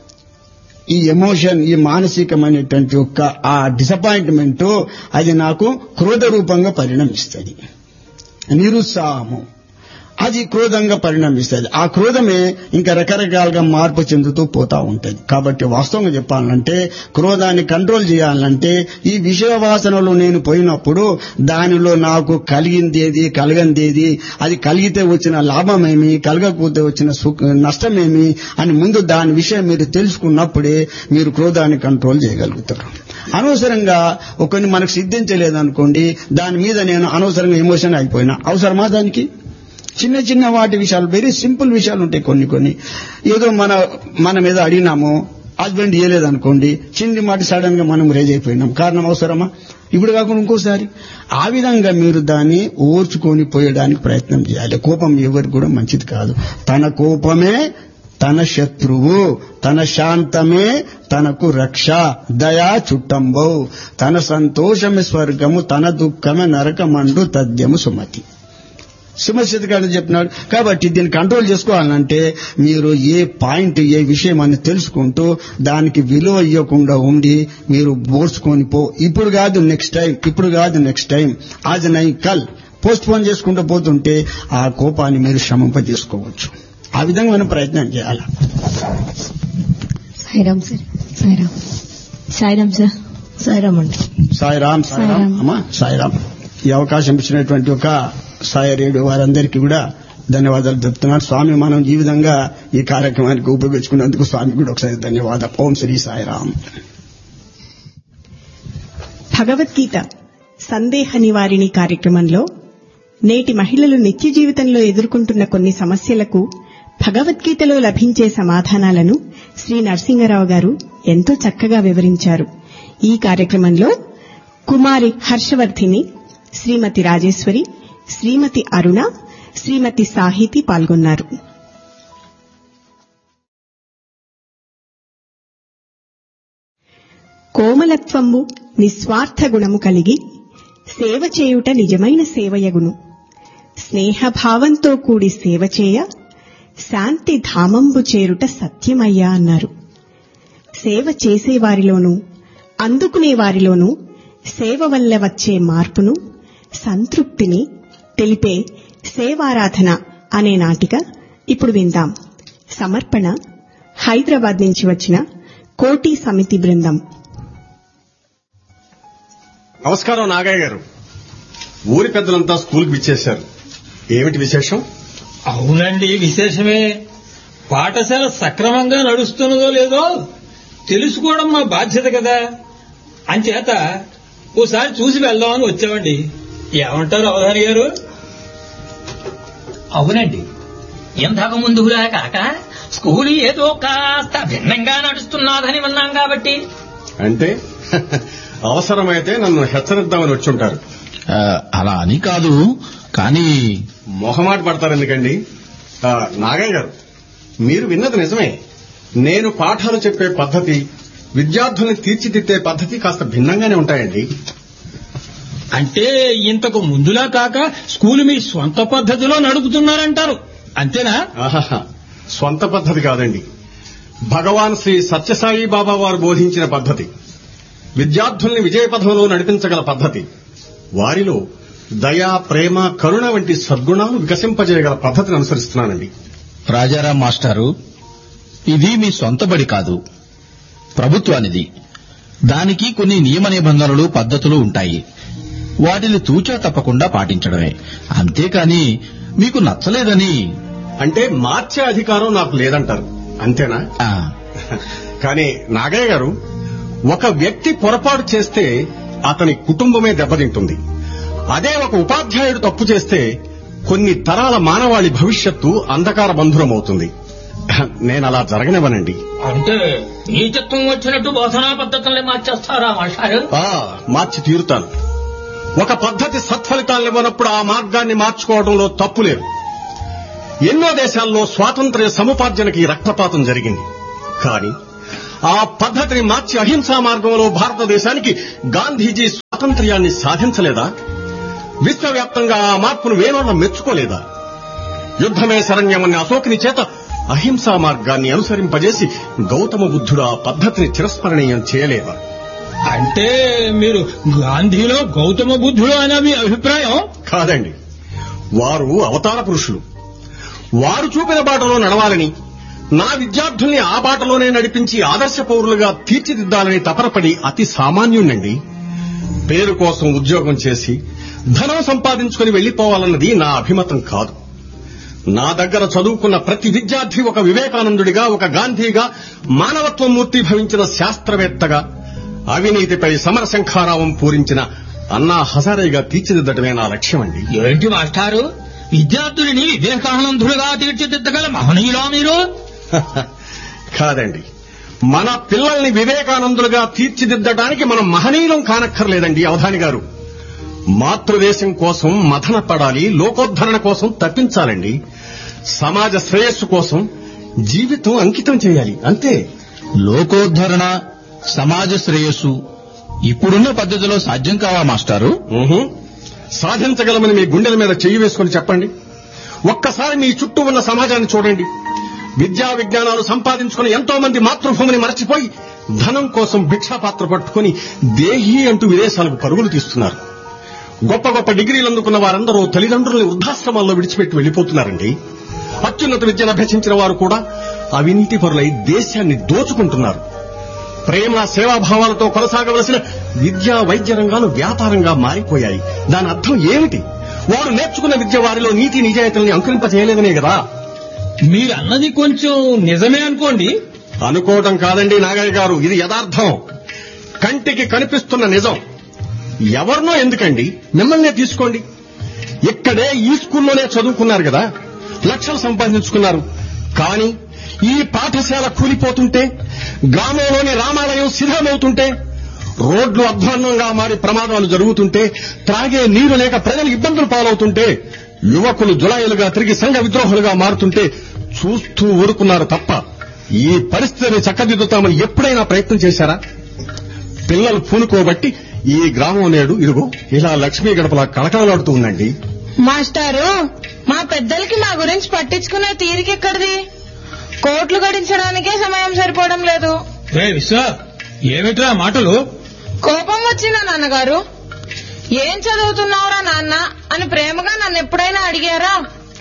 ఈ ఎమోషన్, ఈ మానసికమైనటువంటి యొక్క ఆ డిసప్పాయింట్మెంట్ అది నాకు క్రోధ రూపంగా పరిణమిస్తుంది. నిరుత్సాహము అది క్రోధంగా పరిణమిస్తుంది. ఆ క్రోధమే ఇంకా రకరకాలుగా మార్పు చెందుతూ పోతా ఉంటుంది. కాబట్టి వాస్తవంగా చెప్పాలంటే క్రోధాన్ని కంట్రోల్ చేయాలంటే ఈ విషయ వాసనలో నేను పోయినప్పుడు దానిలో నాకు కలిగిందేది కలగందేది, అది కలిగితే వచ్చిన లాభమేమి, కలగకపోతే వచ్చిన నష్టమేమి అని ముందు దాని విషయం మీరు తెలుసుకున్నప్పుడే మీరు క్రోధాన్ని కంట్రోల్ చేయగలుగుతారు. అనవసరంగా కొన్ని మనకు సిద్ధించలేదనుకోండి, దాని మీద నేను అనవసరంగా ఎమోషన్ అయిపోయినా అవసరమా? దానికి చిన్న చిన్న వాటి విషయాలు, వెరీ సింపుల్ విషయాలు ఉంటాయి. కొన్ని ఏదో మన మీద అడిగినాము, హస్బెండ్ ఇయ్యలేదనుకోండి, చిన్ని మాట సడన్ గా మనం రేజ్ అయిపోయినాం. కారణం అవసరమా? ఇప్పుడు కాకుండా ఇంకోసారి. ఆ విధంగా మీరు దాన్ని ఓర్చుకొని పోయడానికి ప్రయత్నం చేయాలి. కోపం ఎవరికి కూడా మంచిది కాదు. తన కోపమే తన శత్రువు, తన శాంతమే తనకు రక్ష, దయా చుట్టంబౌ, తన సంతోషమే స్వర్గము, తన దుఃఖమే నరకమండు తథ్యము సుమతి. సుమశతకాన్ని చెప్పినాడు. కాబట్టి దీన్ని కంట్రోల్ చేసుకోవాలంటే మీరు ఏ పాయింట్, ఏ విషయం అని తెలుసుకుంటూ దానికి విలువ ఇవ్వకుండా ఉండి మీరు బోర్చుకొని ఇప్పుడు కాదు నెక్స్ట్ టైం, ఇప్పుడు కాదు నెక్స్ట్ టైం, ఆజ్ నై కల్ పోస్ట్ పోన్ చేసుకుంటూ పోతుంటే ఆ కోపాన్ని మీరు శమింపజేసుకోవచ్చు. ఆ విధంగా మనం ప్రయత్నం చేయాలి. సాయిరామ్ సార్. సాయిరామ్. సాయిరామ్ సార్. సాయిరామ్ అండి. సాయిరామ్. సాయిరామ్ అమ్మా. సాయిరామ్. ఈ అవకాశం ఇచ్చినటువంటి ఒక సాయి రేడియో వారందరికీ కూడా ధన్యవాదాలు చెప్తున్నాను. స్వామి మనం ఈ విధంగా ఈ కార్యక్రమానికి ఉపయోగించుకున్నందుకు స్వామి కూడా ఒకసారి ధన్యవాదాలు. ఓం శ్రీ సాయిరామ్. భగవద్గీత సందేహ నివారిణి కార్యక్రమంలో నేటి మహిళలు నిత్య జీవితంలో ఎదుర్కొంటున్న కొన్ని సమస్యలకు భగవద్గీతలో లభించే సమాధానాలను శ్రీ నరసింగరావు గారు ఎంతో చక్కగా వివరించారు. ఈ కార్యక్రమంలో కుమారి హర్షవర్ధిని, శ్రీమతి రాజేశ్వరి, శ్రీమతి అరుణ, శ్రీమతి సాహితి పాల్గొన్నారు. కోమలత్వము నిస్వార్థ గుణము కలిగి సేవ చేయుట నిజమైన సేవయగును. స్నేహభావంతో కూడి సేవ చేయ శాంతి ధామంబు చేరుట సత్యమయ్యా అన్నారు. సేవ చేసేవారిలోనూ అందుకునే వారిలోనూ సేవ వల్ల వచ్చే మార్పును, సంతృప్తిని తెలిపే సేవారాధన అనే నాటిక ఇప్పుడు విందాం. సమర్పణ హైదరాబాద్ నుంచి వచ్చిన కోటి సమితి బృందం. నమస్కారం నాగయ్య గారు. ఊరి పెద్దలంతా స్కూల్కి విచ్చేశారు. ఏమిటి విశేషం? అవునండి, విశేషమే. పాఠశాల సక్రమంగా నడుస్తున్నదో లేదో తెలుసుకోవడం మా బాధ్యత కదా. అంచేత ఓసారి చూసి వెళ్దామని వచ్చామండి. ఏమంటారు అవధాని గారు? అవునండి, ఇంతకు ముందులా కాక స్కూల్ ఏదో కాస్త భిన్నంగా నడుస్తున్నదని విన్నాం కాబట్టి. అంటే అవసరమైతే నన్ను హెచ్చరిద్దామని వచ్చుంటారు. అలా అని కాదు, కానీ మొహమాట పడతారు ఎందుకండి? నాగయ్య గారు, మీరు విన్నది నిజమే. నేను పాఠాలు చెప్పే పద్ధతి, విద్యార్థుల్ని తీర్చిదిద్దే పద్ధతి కాస్త భిన్నంగానే ఉంటాయండి. అంటే ఇంతకు ముందులా కాక స్కూల్ మీ స్వంత పద్ధతిలో నడుపుతున్నారంటారు, అంతేనా? స్వంత పద్ధతి కాదండి, భగవాన్ శ్రీ సత్యసాయి బాబా వారు బోధించిన పద్ధతి. విద్యార్థుల్ని విజయపథంలో నడిపించగల పద్ధతి. వారిలో దయ, ప్రేమ, కరుణ వంటి సద్గుణాలు వికసింపజేయగల పద్ధతిని అనుసరిస్తున్నానండి. రాజారాం మాస్టారు, ఇది మీ సొంత బడి కాదు, ప్రభుత్వానిది. దానికి కొన్ని నియమ నిబంధనలు, పద్ధతులు ఉంటాయి. వాటిని తూచా తప్పకుండా పాటించడమే. అంతేకాని మీకు నచ్చలేదని అంటే మార్చే అధికారం నాకు లేదంటారు, అంతేనా? కానీ నాగయ్య గారు, ఒక వ్యక్తి పొరపాటు చేస్తే అతని కుటుంబమే దెబ్బతింటుంది. అదే ఒక ఉపాధ్యాయుడు తప్పు చేస్తే కొన్ని తరాల మానవాళి భవిష్యత్తు అంధకార బంధురమవుతుంది. నేనలా జరగనివ్వనండి. అంటే నీచత్వం వచ్చినట్టు బోధనా పద్ధతుల్ని మార్చేస్తారా మాస్టారు? మార్చి తీరుతాను. ఒక పద్ధతి సత్ఫలితాలు ఇవ్వనప్పుడు ఆ మార్గాన్ని మార్చుకోవడంలో తప్పు లేదు. ఎన్నో దేశాల్లో స్వాతంత్ర్య సముపార్జనకి రక్తపాతం జరిగింది. కానీ ఆ పద్ధతిని మార్చి అహింసా మార్గంలో భారతదేశానికి గాంధీజీ స్వాతంత్ర్యాన్ని సాధించలేదా? విశ్వవ్యాప్తంగా ఆ మార్పును వేణోళ్ళ మెచ్చుకోలేదా? యుద్ధమే శరణ్యమన్న అశోకుని చేత అహింసా మార్గాన్ని అనుసరింపజేసి గౌతమ బుద్ధుడు ఆ పద్ధతిని చిరస్మరణీయం చేయలేదా? అంటే మీరు గాంధీలో గౌతమ బుద్ధుడు అనే మీ అభిప్రాయం కాదండి. వారు అవతార పురుషులు. వారు చూపిన బాటలో నడవాలని, నా విద్యార్థుల్ని ఆ బాటలోనే నడిపించి ఆదర్శ పౌరులుగా తీర్చిదిద్దాలని తపరపడి అతి సామాన్యుణ్ణండి. పేరు కోసం ఉద్యోగం చేసి ధనం సంపాదించుకుని వెళ్లిపోవాలన్నది నా అభిమతం కాదు. నా దగ్గర చదువుకున్న ప్రతి విద్యార్థి ఒక వివేకానందుడిగా, ఒక గాంధీగా, మానవత్వం మూర్తిభవించిన శాస్త్రవేత్తగా, అవినీతిపై సమరశంఖారావం పూరించిన అన్నా హజారేగా తీర్చిదిద్దటమే నా లక్ష్యమండి. ఏంటి మాస్టారు, విద్యార్థులని వివేకానందులుగా తీర్చిదిద్దగల మహనీయులా మీరు? కాదండి, మన పిల్లల్ని వివేకానందులుగా తీర్చిదిద్దడానికి మనం మహనీయులం కానక్కర్లేదండి అవధాని గారు. మాతృదేశం కోసం మథన పడాలి, లోకోద్ధరణ కోసం తప్పించాలండి. సమాజ శ్రేయస్సు కోసం జీవితం అంకితం చేయాలి, అంతే. లోకోద్ధరణ, సమాజ శ్రేయస్సు ఇప్పుడున్న పద్ధతిలో సాధ్యం కావా మాస్టారు? సాధించగలమని మీ గుండెల మీద చెయ్యి వేసుకుని చెప్పండి. ఒక్కసారి మీ చుట్టూ ఉన్న సమాజాన్ని చూడండి. విద్యా విజ్ఞానాలు సంపాదించుకుని ఎంతో మంది మాతృభూమిని మరచిపోయి ధనం కోసం భిక్షాపాత్ర పట్టుకుని దేహీ అంటూ విదేశాలకు పరుగులు తీస్తున్నారు. గొప్ప గొప్ప డిగ్రీలు అందుకున్న వారందరూ తల్లిదండ్రుల్ని వృద్ధాశ్రమాల్లో విడిచిపెట్టి వెళ్లిపోతున్నారండి. అత్యున్నత విద్యను అభ్యసించిన వారు కూడా అవినీతి పరులై దేశాన్ని దోచుకుంటున్నారు. ప్రేమ సేవాభావాలతో కొనసాగవలసిన విద్యా వైద్య రంగాలు వ్యాపారంగా మారిపోయాయి. దాని అర్థం ఏమిటి? వారు నేర్చుకున్న విద్య వారిలో నీతి నిజాయితీల్ని అంకురింపజేయలేదనే కదా. మీరన్నది కొంచెం నిజమే అనుకోండి. అనుకోవటం కాదండి నాగయ్య గారు, ఇది యథార్థం, కంటికి కనిపిస్తున్న నిజం. ఎవరినో ఎందుకండి, మిమ్మల్నే తీసుకోండి. ఇక్కడే ఈ స్కూల్లోనే చదువుకున్నారు కదా, లక్షలు సంపాదించుకున్నారు. కానీ ఈ పాఠశాల కూలిపోతుంటే, గ్రామంలోని రామాలయం శిథిలమవుతుంటే, రోడ్లు అధ్వాన్నంగా మారి ప్రమాదాలు జరుగుతుంటే, త్రాగే నీరు లేక ప్రజలు ఇబ్బందులు పాలవుతుంటే, యువకులు జులాయిలుగా తిరిగి సంఘ విద్రోహులుగా మారుతుంటే చూస్తూ ఊరుకున్నారు తప్ప ఈ పరిస్థితిని చక్కదిద్దుతామని ఎప్పుడైనా ప్రయత్నం చేశారా? పిల్లలు పూనుకోబట్టి ఈ గ్రామం నేడు ఇదిగో ఇలా లక్ష్మీ గడపలా కళకళలాడుతూ ఉందండి. మాస్టారు, మా పెద్దలకి మా గురించి పట్టించుకునే తీరికెక్కడిది? కోట్లు గడించడానికే సమయం సరిపోవడం లేదు. విశ్వ, ఏమిట్రా మాటలు? కోపం వచ్చిందా నాన్నగారు? ఏం చదువుతున్నావురా నాన్న అని ప్రేమగా నన్ను ఎప్పుడైనా అడిగారా?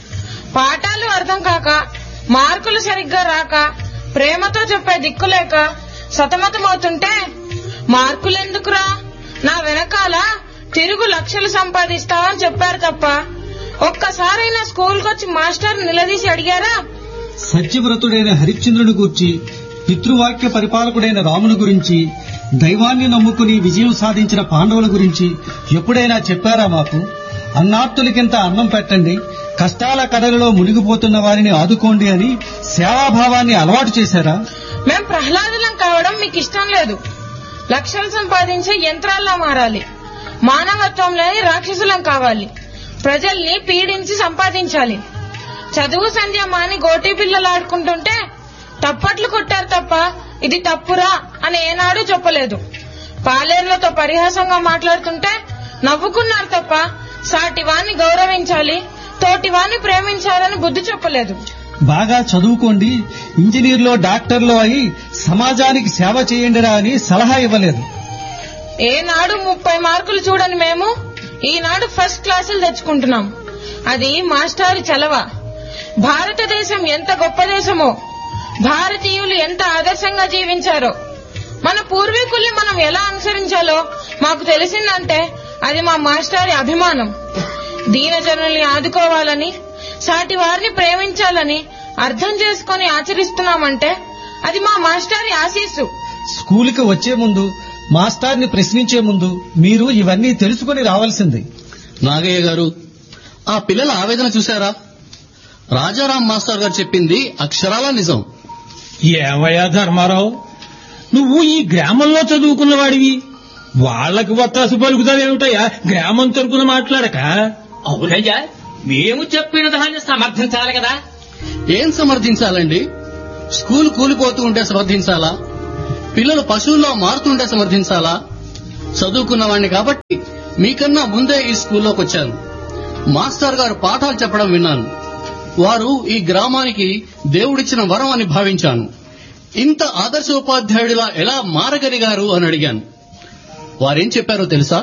పాఠాలు అర్థం కాక, మార్కులు సరిగ్గా రాక, ప్రేమతో చెప్పే దిక్కులేక సతమతమవుతుంటే మార్కులెందుకురా, నా వెనకాల తిరుగు లక్షలు సంపాదిస్తావని చెప్పారు తప్ప ఒక్కసారైనా స్కూల్కొచ్చి మాస్టర్ నిలదీసి అడిగారా? సత్యవ్రతుడైన హరిశ్చంద్రుని గూర్చి, పితృవాక్య పరిపాలకుడైన రాముని గురించి, దైవాన్ని నమ్ముకుని విజయం సాధించిన పాండవుల గురించి ఎప్పుడైనా చెప్పారా మాకు? అన్నార్తులకింత అన్నం పెట్టండి, కష్టాల కడలలో మునిగిపోతున్న వారిని ఆదుకోండి అని సేవాభావాన్ని అలవాటు చేశారా? మేం ప్రహ్లాదులం కావడం మీకు ఇష్టం లేదు. లక్షలు సంపాదించే యంత్రాల్లా మారాలి. మానవత్వం లేని రాక్షసులం కావాలి. ప్రజల్ని పీడించి సంపాదించాలి. చదువు సంధ్య మాని గోటీ పిల్లలు ఆడుకుంటుంటే తప్పట్లు కొట్టారు తప్ప ఇది తప్పురా అని ఏనాడు చెప్పలేదు. పాలేర్లతో పరిహాసంగా మాట్లాడుతుంటే నవ్వుకున్నారు తప్ప సాటివాన్ని గౌరవించాలి, తోటివాన్ని ప్రేమించాలని బుద్ధి చెప్పలేదు. బాగా చదువుకోండి, ఇంజనీర్లో డాక్టర్లో అయి సమాజానికి సేవ చేయండిరా అని సలహా ఇవ్వలేదు. ఏనాడు 30 మార్కులు చూడని మేము ఈనాడు ఫస్ట్ క్లాసులు తెచ్చుకుంటున్నాం. అది మాస్టారు చలవ. భారతదేశం ఎంత గొప్ప దేశమో, భారతీయులు ఎంత ఆదర్శంగా జీవించారో, మన పూర్వీకుల్ని మనం ఎలా అనుసరించాలో మాకు తెలిసిందంటే అది మా మాస్టారి అభిమానం. దీనజనుల్ని ఆదుకోవాలని, సాటి వారిని ప్రేమించాలని అర్థం చేసుకుని ఆచరిస్తున్నామంటే అది మా మాస్టారి ఆశీస్సు. స్కూలుకి వచ్చే ముందు, మాస్టార్ని ప్రశ్నించే ముందు మీరు ఇవన్నీ తెలుసుకుని రావాల్సింది. నాగయ్య గారు, ఆ పిల్లల ఆవేదన చూశారా? రాజారాం మాస్టర్ గారు చెప్పింది అక్షరాల నిజం. ఏమయ్యా ధర్మారావు, నువ్వు ఈ గ్రామంలో చదువుకున్న వాడివి, వాళ్ళకి వత్తాసు పలుకుతావేమిటయ్యా గ్రామం తరపున మాట్లాడక? అవునయ్యా, మేము చెప్పిన దాన్ని సమర్థించాలి కదా. ఏం సమర్థించాలండి? స్కూల్ కూలిపోతూ ఉంటే సమర్థించాలా? పిల్లలు పశువుల్లో మారుతుంటే సమర్థించాలా? చదువుకున్నవాణ్ణి కాబట్టి మీకన్నా ముందే ఈ స్కూల్లోకి వచ్చాను. మాస్టర్ గారు పాఠాలు చెప్పడం విన్నాను. వారు ఈ గ్రామానికి దేవుడిచ్చిన వరం అని భావించాను. ఇంత ఆదర్శ ఉపాధ్యాయుడిలా ఎలా మారగలిగారు అని అడిగాను. వారేం చెప్పారో తెలుసా?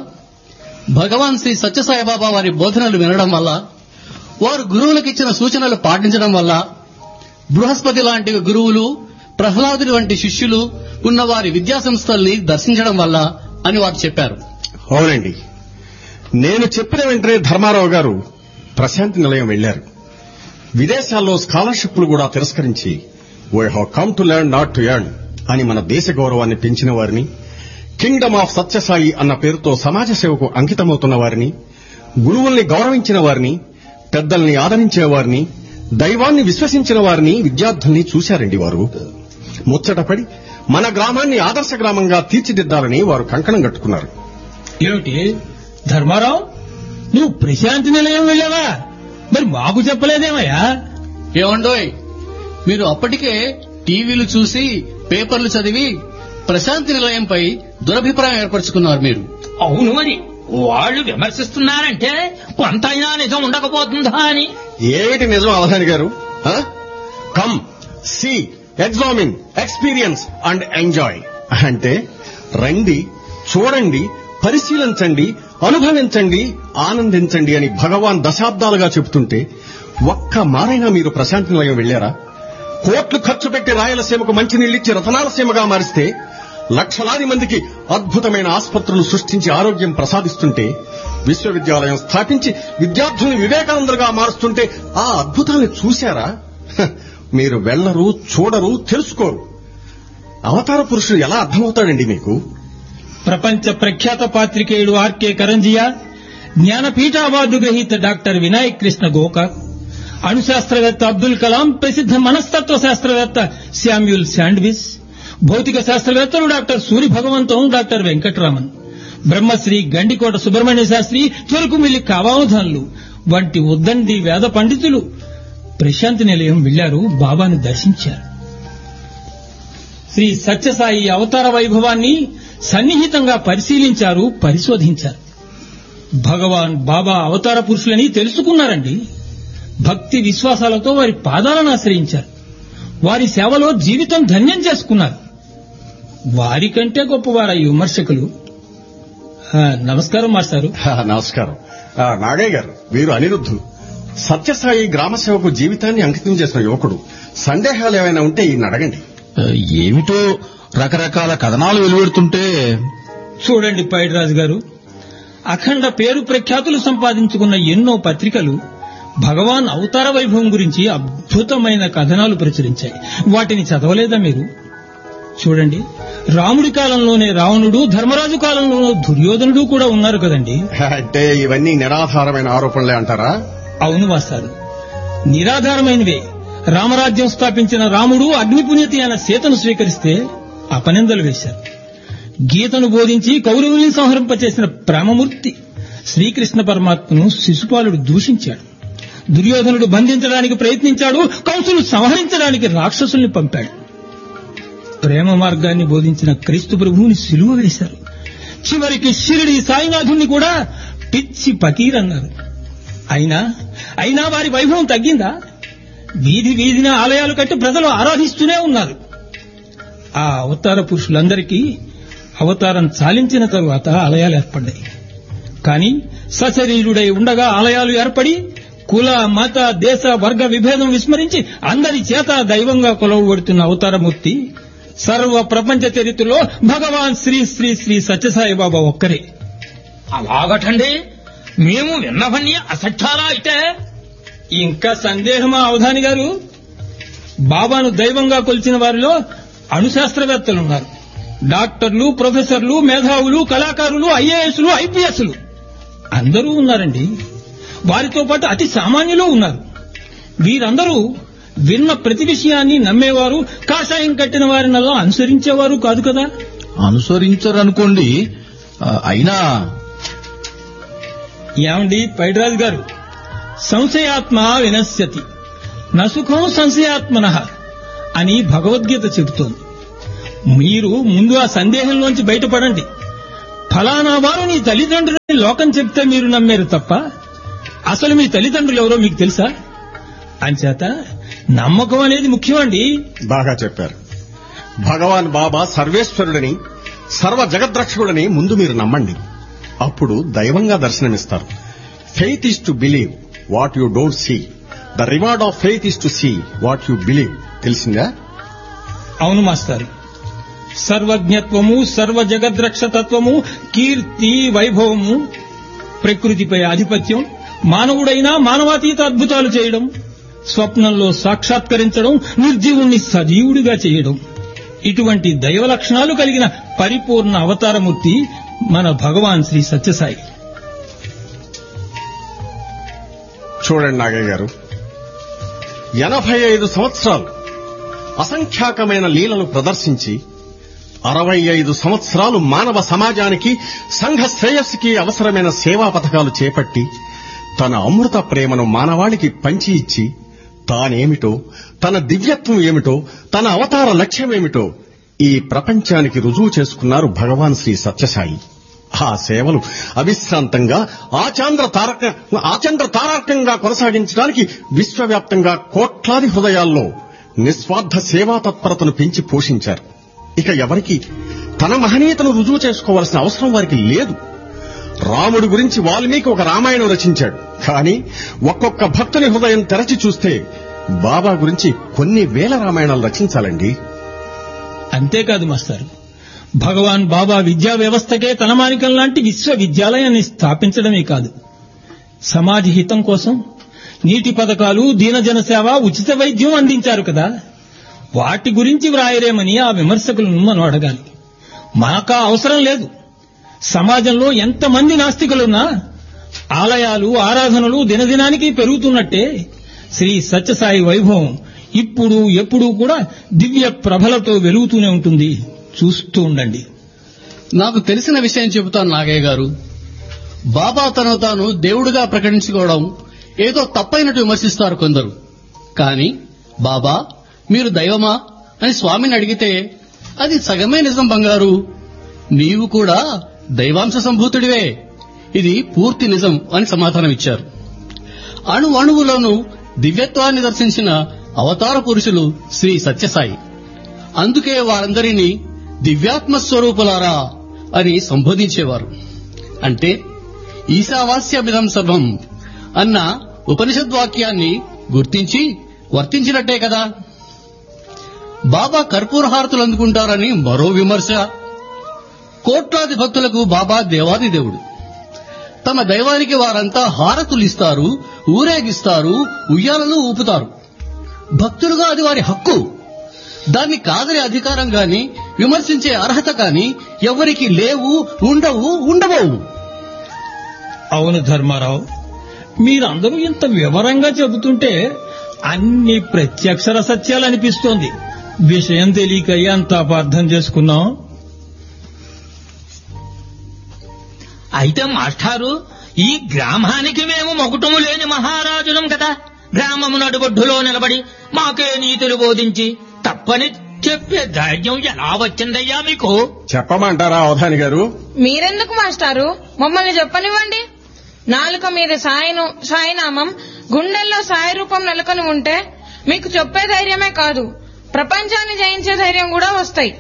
భగవాన్ శ్రీ సత్యసాయిబాబా వారి బోధనలు వినడం వల్ల, వారు గురువులకిచ్చిన సూచనలు పాటించడం వల్ల, బృహస్పతి లాంటి గురువులు, ప్రహ్లాదుడి వంటి శిష్యులు ఉన్న వారి విద్యాసంస్థల్ని దర్శించడం వల్ల అని వారు చెప్పారు. అవునండి, నేను చెప్పిన వెంటనే ధర్మారావు గారు ప్రశాంతి నిలయం వెళ్లారు. విదేశాల్లో స్కాలర్షిప్లు కూడా తిరస్కరించి we have come to learn not to earn అని మన దేశ గౌరవాన్ని పెంచిన వారిని, కింగ్డమ్ ఆఫ్ సత్యసాయి అన్న పేరుతో సమాజ సేవకు అంకితమవుతున్న వారిని, గురువుల్ని గౌరవించిన వారిని, పెద్దల్ని ఆదరించిన వారిని, దైవాన్ని విశ్వసించిన వారిని, విద్యార్థుల్ని చూశారండి. వారు ముచ్చటపడి మన గ్రామాన్ని ఆదర్శ గ్రామంగా తీర్చిదిద్దాలని వారు కంకణం కట్టుకున్నారు. ఏమిటి ధర్మారావు, నువ్వు ప్రశాంతి నిలయం వెళ్ళావా? మరి మాకు చెప్పలేదేమయ్యా? ఏమండోయ్, మీరు అప్పటికే టీవీలు చూసి పేపర్లు చదివి ప్రశాంతి నిలయంపై దురభిప్రాయం ఏర్పరచుకున్నారు మీరు. అవును, మరి వాళ్ళు విమర్శిస్తున్నారంటే కొంతైనా నిజం ఉండకపోతుందా అని. ఏమిటి నిజం అవధాని గారు? Come see, examine, experience and enjoy అంటే రండి, చూడండి, పరిశీలించండి, అనుభవించండి, ఆనందించండి అని భగవాన్ దశాబ్దాలుగా చెబుతుంటే ఒక్క మారైనా మీరు ప్రశాంతి నిలయం వెళ్లారా? కోట్లు ఖర్చు పెట్టి రాయలసీమకు మంచినీళ్లిచ్చి రతనాలసీమగా మారిస్తే, లక్షలాది మందికి అద్భుతమైన ఆసుపత్రులు సృష్టించి ఆరోగ్యం ప్రసాదిస్తుంటే, విశ్వవిద్యాలయం స్థాపించి విద్యార్థుల్ని వివేకానందులుగా మారుస్తుంటే ఆ అద్భుతాన్ని చూశారా? మీరు వెళ్లరు, చూడరు, తెలుసుకోరు. అవతార పురుషుడు ఎలా అర్థమవుతాడండి మీకు? ప్రపంచ ప్రఖ్యాత పాత్రికేయుడు ఆర్కే కరంజియా, జ్ఞానపీఠ అవార్డు గ్రహీత డాక్టర్ వినాయక్ కృష్ణ గోకాక్, అణుశాస్త్రవేత్త అబ్దుల్ కలాం, ప్రసిద్ధ మనస్తత్వ శాస్త్రవేత్త శామ్యూల్ శాండ్విచ్, భౌతిక శాస్త్రవేత్తలు డాక్టర్ సూరి భగవంతం, డాక్టర్ వెంకటరామన్, బ్రహ్మశ్రీ గండికోట సుబ్రహ్మణ్య శాస్త్రి, చెరుకుమిల్లి కావావధాన్లు వంటి ఉద్దండి వేద పండితులు ప్రశాంతి నిలయం వెళ్లారు, బాబాను దర్శించారు. శ్రీ సత్యసాయి అవతార వైభవాన్ని సన్నిహితంగా పరిశీలించారు, పరిశోధించారు. భగవాన్ బాబా అవతార పురుషులని తెలుసుకున్నారండి. భక్తి విశ్వాసాలతో వారి పాదాలను ఆశ్రయించారు. వారి సేవలో జీవితం ధన్యం చేసుకున్నారు. వారికంటే గొప్పవారు ఈ విమర్శకులు. నమస్కారం మాస్టారు. నమస్కారం. నాగయ్య గారు, వీరు అనిరుద్ధులు, సత్యసాయి గ్రామ సేవకు జీవితాన్ని అంకితం చేసిన యువకుడు. సందేహాలు ఏమైనా ఉంటే ఈయన అడగండి. ఏమిటో రకరకాల కథనాలు వెలువడుతుంటే. చూడండి పైడిరాజు గారు, అఖండ పేరు ప్రఖ్యాతులు సంపాదించుకున్న ఎన్నో పత్రికలు భగవాన్ అవతార వైభవం గురించి అద్భుతమైన కథనాలు ప్రచురించాయి. వాటిని చదవలేదా మీరు? చూడండి, రాముడి కాలంలోనే రావణుడు, ధర్మరాజు కాలంలోనూ దుర్యోధనుడు కూడా ఉన్నారు కదండి. అంటే ఇవన్నీ నిరాధారమైన ఆరోపణలే అంటారా? అవును మాస్టారు, నిరాధారమైనవే. రామరాజ్యం స్థాపించిన రాముడు అగ్నిపుణ్యతి అయిన సీతను స్వీకరిస్తే అపనిందలు వేశారు. గీతను బోధించి కౌరవుల్ని సంహరింపచేసిన ప్రేమమూర్తి శ్రీకృష్ణ పరమాత్మను శిశుపాలుడు దూషించాడు. దుర్యోధనుడు బంధించడానికి ప్రయత్నించాడు, కంసును సంహరించడానికి రాక్షసుల్ని పంపాడు. ప్రేమ మార్గాన్ని బోధించిన క్రీస్తు ప్రభువుని సిలువ వేశారు. చివరికి షిరిడి సాయినాథుణ్ణి కూడా పిచ్చి పకీరన్నారు. అయినా వారి వైభవం తగ్గిందా? వీధి వీధిన ఆలయాలు కట్టి ప్రజలు ఆరాధిస్తూనే ఉన్నారు. ఆ అవతార పురుషులందరికీ అవతారం చాలించిన తరువాత ఆలయాలు ఏర్పడ్డాయి. కానీ సశరీరుడై ఉండగా ఆలయాలు ఏర్పడి కుల, మత, దేశ, వర్గ విభేదం విస్మరించి అందరి చేత దైవంగా కొలవబడుతున్న అవతారమూర్తి సర్వ ప్రపంచ చరిత్రలో భగవాన్ శ్రీ శ్రీ శ్రీ సత్యసాయిబాబా ఒక్కరే. అలాగటండి, మేము విన్నవన్నీ అసత్యాలా అయితే? ఇంకా సందేహమా అవధాని గారు? బాబాను దైవంగా కొలిచిన వారిలో అణుశాస్త్రవేత్తలున్నారు, డాక్టర్లు, ప్రొఫెసర్లు, మేధావులు, కళాకారులు, ఐఏఎస్లు, ఐపీఎస్లు అందరూ ఉన్నారండి. వారితో పాటు అతి సామాన్యులు ఉన్నారు. వీరందరూ విన్న ప్రతి విషయాన్ని నమ్మేవారు, కాషాయం కట్టిన వారినల్లా అనుసరించేవారు కాదు కదా. అనుసరించరనుకోండి. అయినా ఏమండి పైడిరాజు గారు, సంశయాత్మ వినశ్యతి నసుఖం సంశయాత్మనః అని భగవద్గీత చెబుతోంది. మీరు ముందు ఆ సందేహంలోంచి బయటపడండి. ఫలానా వారు నీ తల్లిదండ్రులని లోకం చెప్తే మీరు నమ్మారు తప్ప అసలు మీ తల్లిదండ్రులు ఎవరో మీకు తెలుసా? అంచేత నమ్మకం అనేది ముఖ్యమండి. బాగా చెప్పారు. భగవాన్ బాబా సర్వేశ్వరుడని, సర్వ జగద్రక్షకుడని ముందు మీరు నమ్మండి. అప్పుడు దైవంగా దర్శనమిస్తారు. Faith is to believe what you don't see. The reward of faith is to see what you believe. తెలిసిందా? అవును మాస్టర్. సర్వజ్ఞత్వము, సర్వ జగద్రక్షతత్వము, కీర్తి, వైభవము, ప్రకృతిపై ఆధిపత్యం, మానవుడైనా మానవాతీత అద్భుతాలు చేయడం, స్వప్నంలో సాక్షాత్కరించడం, నిర్జీవుణ్ణి సజీవుడిగా చేయడం, ఇటువంటి దైవ లక్షణాలు కలిగిన పరిపూర్ణ అవతారమూర్తి మన భగవాన్ శ్రీ సత్యసాయి. చూడండి నాగయ్య గారు, 85 సంవత్సరాలు అసంఖ్యాకమైన లీలలు ప్రదర్శించి 65 సంవత్సరాలు మానవ సమాజానికి, సంఘ శ్రేయస్సుకి అవసరమైన సేవా పథకాలు చేపట్టి తన అమృత ప్రేమను మానవాళికి పంచి ఇచ్చి తానేమిటో, తన దివ్యత్వం ఏమిటో, తన అవతార లక్ష్యమేమిటో ఈ ప్రపంచానికి రుజువు చేసుకున్నారు భగవాన్ శ్రీ సత్యసాయి. ఆ సేవలు అవిశ్రాంతంగా ఆచంద్ర తారకంగా కొనసాగించడానికి విశ్వవ్యాప్తంగా కోట్లాది హృదయాల్లో నిస్వార్థ సేవా తత్పరతను పెంచి పోషించారు. ఇక ఎవరికి తన మహనీయతను రుజువు చేసుకోవాల్సిన అవసరం వారికి లేదు. రాముడి గురించి వాల్మీకి ఒక రామాయణం రచించాడు. కానీ ఒక్కొక్క భక్తుని హృదయం తెరచి చూస్తే బాబా గురించి కొన్ని వేల రామాయణాలు రచించాలండి. అంతేకాదు మాస్టర్, భగవాన్ బాబా విద్యా వ్యవస్థకే తలమానికం లాంటి విశ్వవిద్యాలయాన్ని స్థాపించడమే కాదు, సమాజ హితం కోసం నీటి పథకాలు, దీనజన సేవ, ఉచిత వైద్యం అందించారు కదా. వాటి గురించి వ్రాయరేమని ఆ విమర్శకులను మనం అడగాలి. మాకా అవసరం లేదు. సమాజంలో ఎంతమంది నాస్తికులున్నా ఆలయాలు, ఆరాధనలు దినదినానికి పెరుగుతున్నట్టే శ్రీ సత్యసాయి వైభవం ఇప్పుడు ఎప్పుడూ కూడా దివ్య ప్రభలతో వెలుగుతూనే ఉంటుంది. చూస్తూ ఉండండి. నాకు తెలిసిన విషయం చెబుతాను నాగయ్య గారు. బాబా తను తాను దేవుడిగా ప్రకటించుకోవడం ఏదో తప్పైనట్టు విమర్శిస్తారు కొందరు. కానీ బాబా మీరు దైవమా అని స్వామిని అడిగితే అది సగమే నిజం బంగారు, నీవు కూడా దైవాంశ సంభూతుడివే, ఇది పూర్తి నిజం అని సమాధానం ఇచ్చారు. అణువులోనూ దివ్యత్వాన్ని దర్శించిన అవతార పురుషులు శ్రీ సత్యసాయి. అందుకే వారందరినీ దివ్యాత్మ స్వరూపులారా అని సంబోధించేవారు. అంటే ఈశావాస్యమిదం సర్వం అన్న ఉపనిషద్వాక్యాన్ని గుర్తించి వర్తించినట్టే కదా. బాబా కర్పూర హారతులు అందుకుంటారని మరో విమర్శ. కోట్లాది భక్తులకు బాబా దేవాది దేవుడు. తమ దైవానికి వారంతా హారతులిస్తారు, ఊరేగిస్తారు, ఉయ్యాలలు ఊపుతారు. భక్తులుగా అది వారి హక్కు. దాన్ని కాదనే అధికారం గాని, విమర్శించే అర్హత కాని ఎవరికి లేవు, ఉండబోవు. అవును ధర్మారావు, మీరందరూ ఇంత వివరంగా చెబుతుంటే అన్ని ప్రత్యక్షర సత్యాలనిపిస్తోంది. విషయం తెలియక ఎంత అపార్థం చేసుకున్నాం. అయితే మాస్టారు, ఈ గ్రామానికి మేము మొగుటము లేని మహారాజులం కదా. గ్రామము నడుబొడ్డులో నిలబడి మాకే నీతులు బోధించి తప్పని చెప్పే ధైర్యం ఎలా వచ్చిందయ్యా మీకు? చెప్పమంటారా అవధాని గారు? మీరెందుకు మాస్టారు, మమ్మల్ని చెప్పనివ్వండి. నాలుక మీద సాయినామం, గుండెల్లో సాయి రూపం నెలకొని ఉంటే మీకు చెప్పే ధైర్యమే కాదు, ప్రపంచాన్ని జయించే ధైర్యం కూడా వస్తాయి.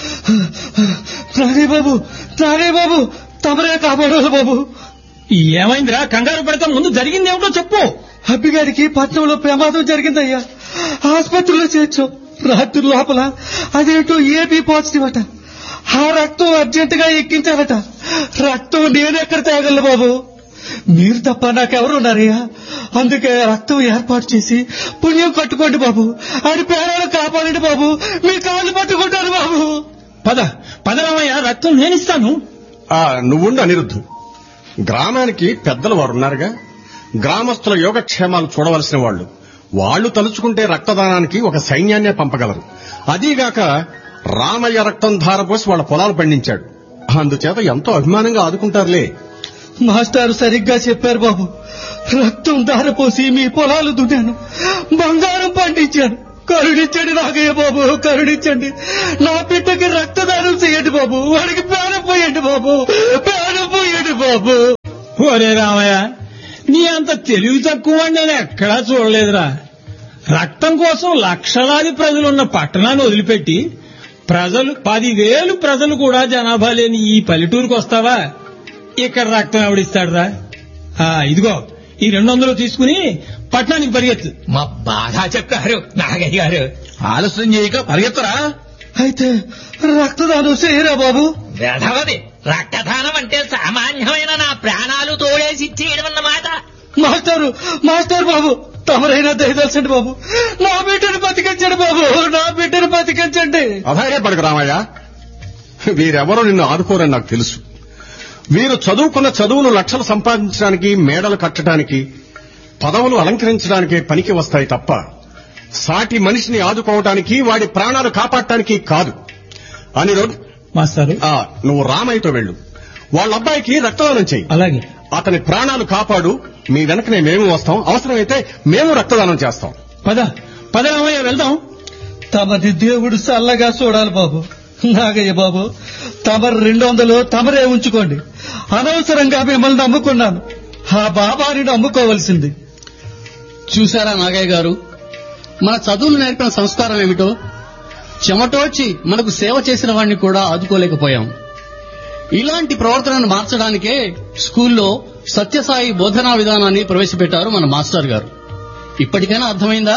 బాబు తమరే కాపాడాలి బాబు. ఏమైందిరా? కంగారు పడితే ముందు జరిగిందేమిటో చెప్పు. అబ్బిగారికి పట్నంలో ప్రమాదం జరిగిందయ్యా. ఆసుపత్రిలో చేర్చాం. రాత్రి లోపల అదేంటో ఏబీ పాజిటివ్ అట. ఆ రక్తం అర్జెంటుగా ఎక్కించాలట. రక్తం నేనెక్కడ తేగలను బాబు? మీరు తప్ప నాకెవరున్నారయ్యా? అందుకే రక్తం ఏర్పాటు చేసి పుణ్యం కట్టుకోండి బాబు. ఆడి పేరాలు కాపాడండి బాబు. మీ కాళ్ళు పట్టుకుంటాను బాబు. పదరామయ్య, రక్తం నేనిస్తాను. నువ్వుండు అనిరుద్ధు. గ్రామానికి పెద్దలు వారున్నారుగా, గ్రామస్తుల యోగక్షేమాలు చూడవలసిన వాళ్ళు. వాళ్లు తలుచుకుంటే రక్తదానానికి ఒక సైన్యాన్నే పంపగలరు. అదీగాక రామయ్య రక్తం ధారపోసి వాళ్ళ పొలాలు పండించాడు. అందుచేత ఎంతో అభిమానంగా ఆదుకుంటారులే. మాస్టారు సరిగ్గా చెప్పారు బాబు. రక్తం ధారపోసి మీ పొలాలు దున్నాను, బంగారం పండించాను. కరుణించండి నాగయ్య బాబు, కరుణించండి. నా బిడ్డకి రక్తదానం చేయండి బాబు. వాడికి ప్రాణం పోయండి బాబు, ప్రాణం పోయండి బాబు. ఒరే రామయ్య, నీ అంత తెలివి తక్కువ నేను ఎక్కడా చూడలేదురా. రక్తం కోసం లక్షలాది ప్రజలున్న పట్టణాన్ని వదిలిపెట్టి 10,000 ప్రజలు కూడా జనాభా లేని ఈ పల్లెటూరుకు వస్తావా? ఇక్కడ రక్తం ఎవడిస్తాడురా? ఇదిగో ఈ 200 తీసుకుని పట్టణానికి పరిగెత్తు. మా బాగా చెప్పారు నాగయ్య గారు. ఆలస్యం చేయక పరిగెత్తరా. అయితే రక్తదానం చేయరా బాబు? వేధవది, రక్తదానం అంటే సామాన్యమైన నా ప్రాణాలు తోడేసి ఇచ్చేయడం అన్నమాట. మాస్టర్ బాబు, తమరైనా దయదలచండి బాబు. నా బిడ్డను బతికించండి బాబు, నా బిడ్డను బతికించండి. అధైర్యపడకు రామయ్య, వీరెవరో నిన్ను ఆదుకోరని నాకు తెలుసు. వీరు చదువుకున్న చదువులు లక్షలు సంపాదించడానికి, మేడలు కట్టడానికి, పదవులు అలంకరించడానికే పనికి వస్తాయి తప్ప సాటి మనిషిని ఆదుకోవటానికి, వాడి ప్రాణాలు కాపాడటానికి కాదు. అనిరుద్ మాస్టారు, నువ్వు రామయ్యతో వెళ్ళు. వాళ్ళ అబ్బాయికి రక్తదానం చెయ్యి. అలాగే. అతని ప్రాణాలు కాపాడు. మీ వెనకనే మేము వస్తాం. అవసరమైతే మేము రక్తదానం చేస్తాం. పద రామయ్య, వెళ్దాం. తమది దేవుడు చల్లగా చూడాలి బాబు. నాగయ్య బాబు, తమరు 200 తమరే ఉంచుకోండి. అనవసరంగా మిమ్మల్ని నమ్ముకున్నాను. ఆ బాబాని నమ్ముకోవలసింది. చూశారా నాగయ్య గారు, మన చదువులు నేర్పిన సంస్కారం ఏమిటో. చెమటోడ్చి మనకు సేవ చేసిన వాడిని కూడా ఆదుకోలేకపోయాం. ఇలాంటి ప్రవర్తనను మార్చడానికే స్కూల్లో సత్యసాయి బోధనా విధానాన్ని ప్రవేశపెట్టారు మన మాస్టర్ గారు. ఇప్పటికైనా అర్థమైందా?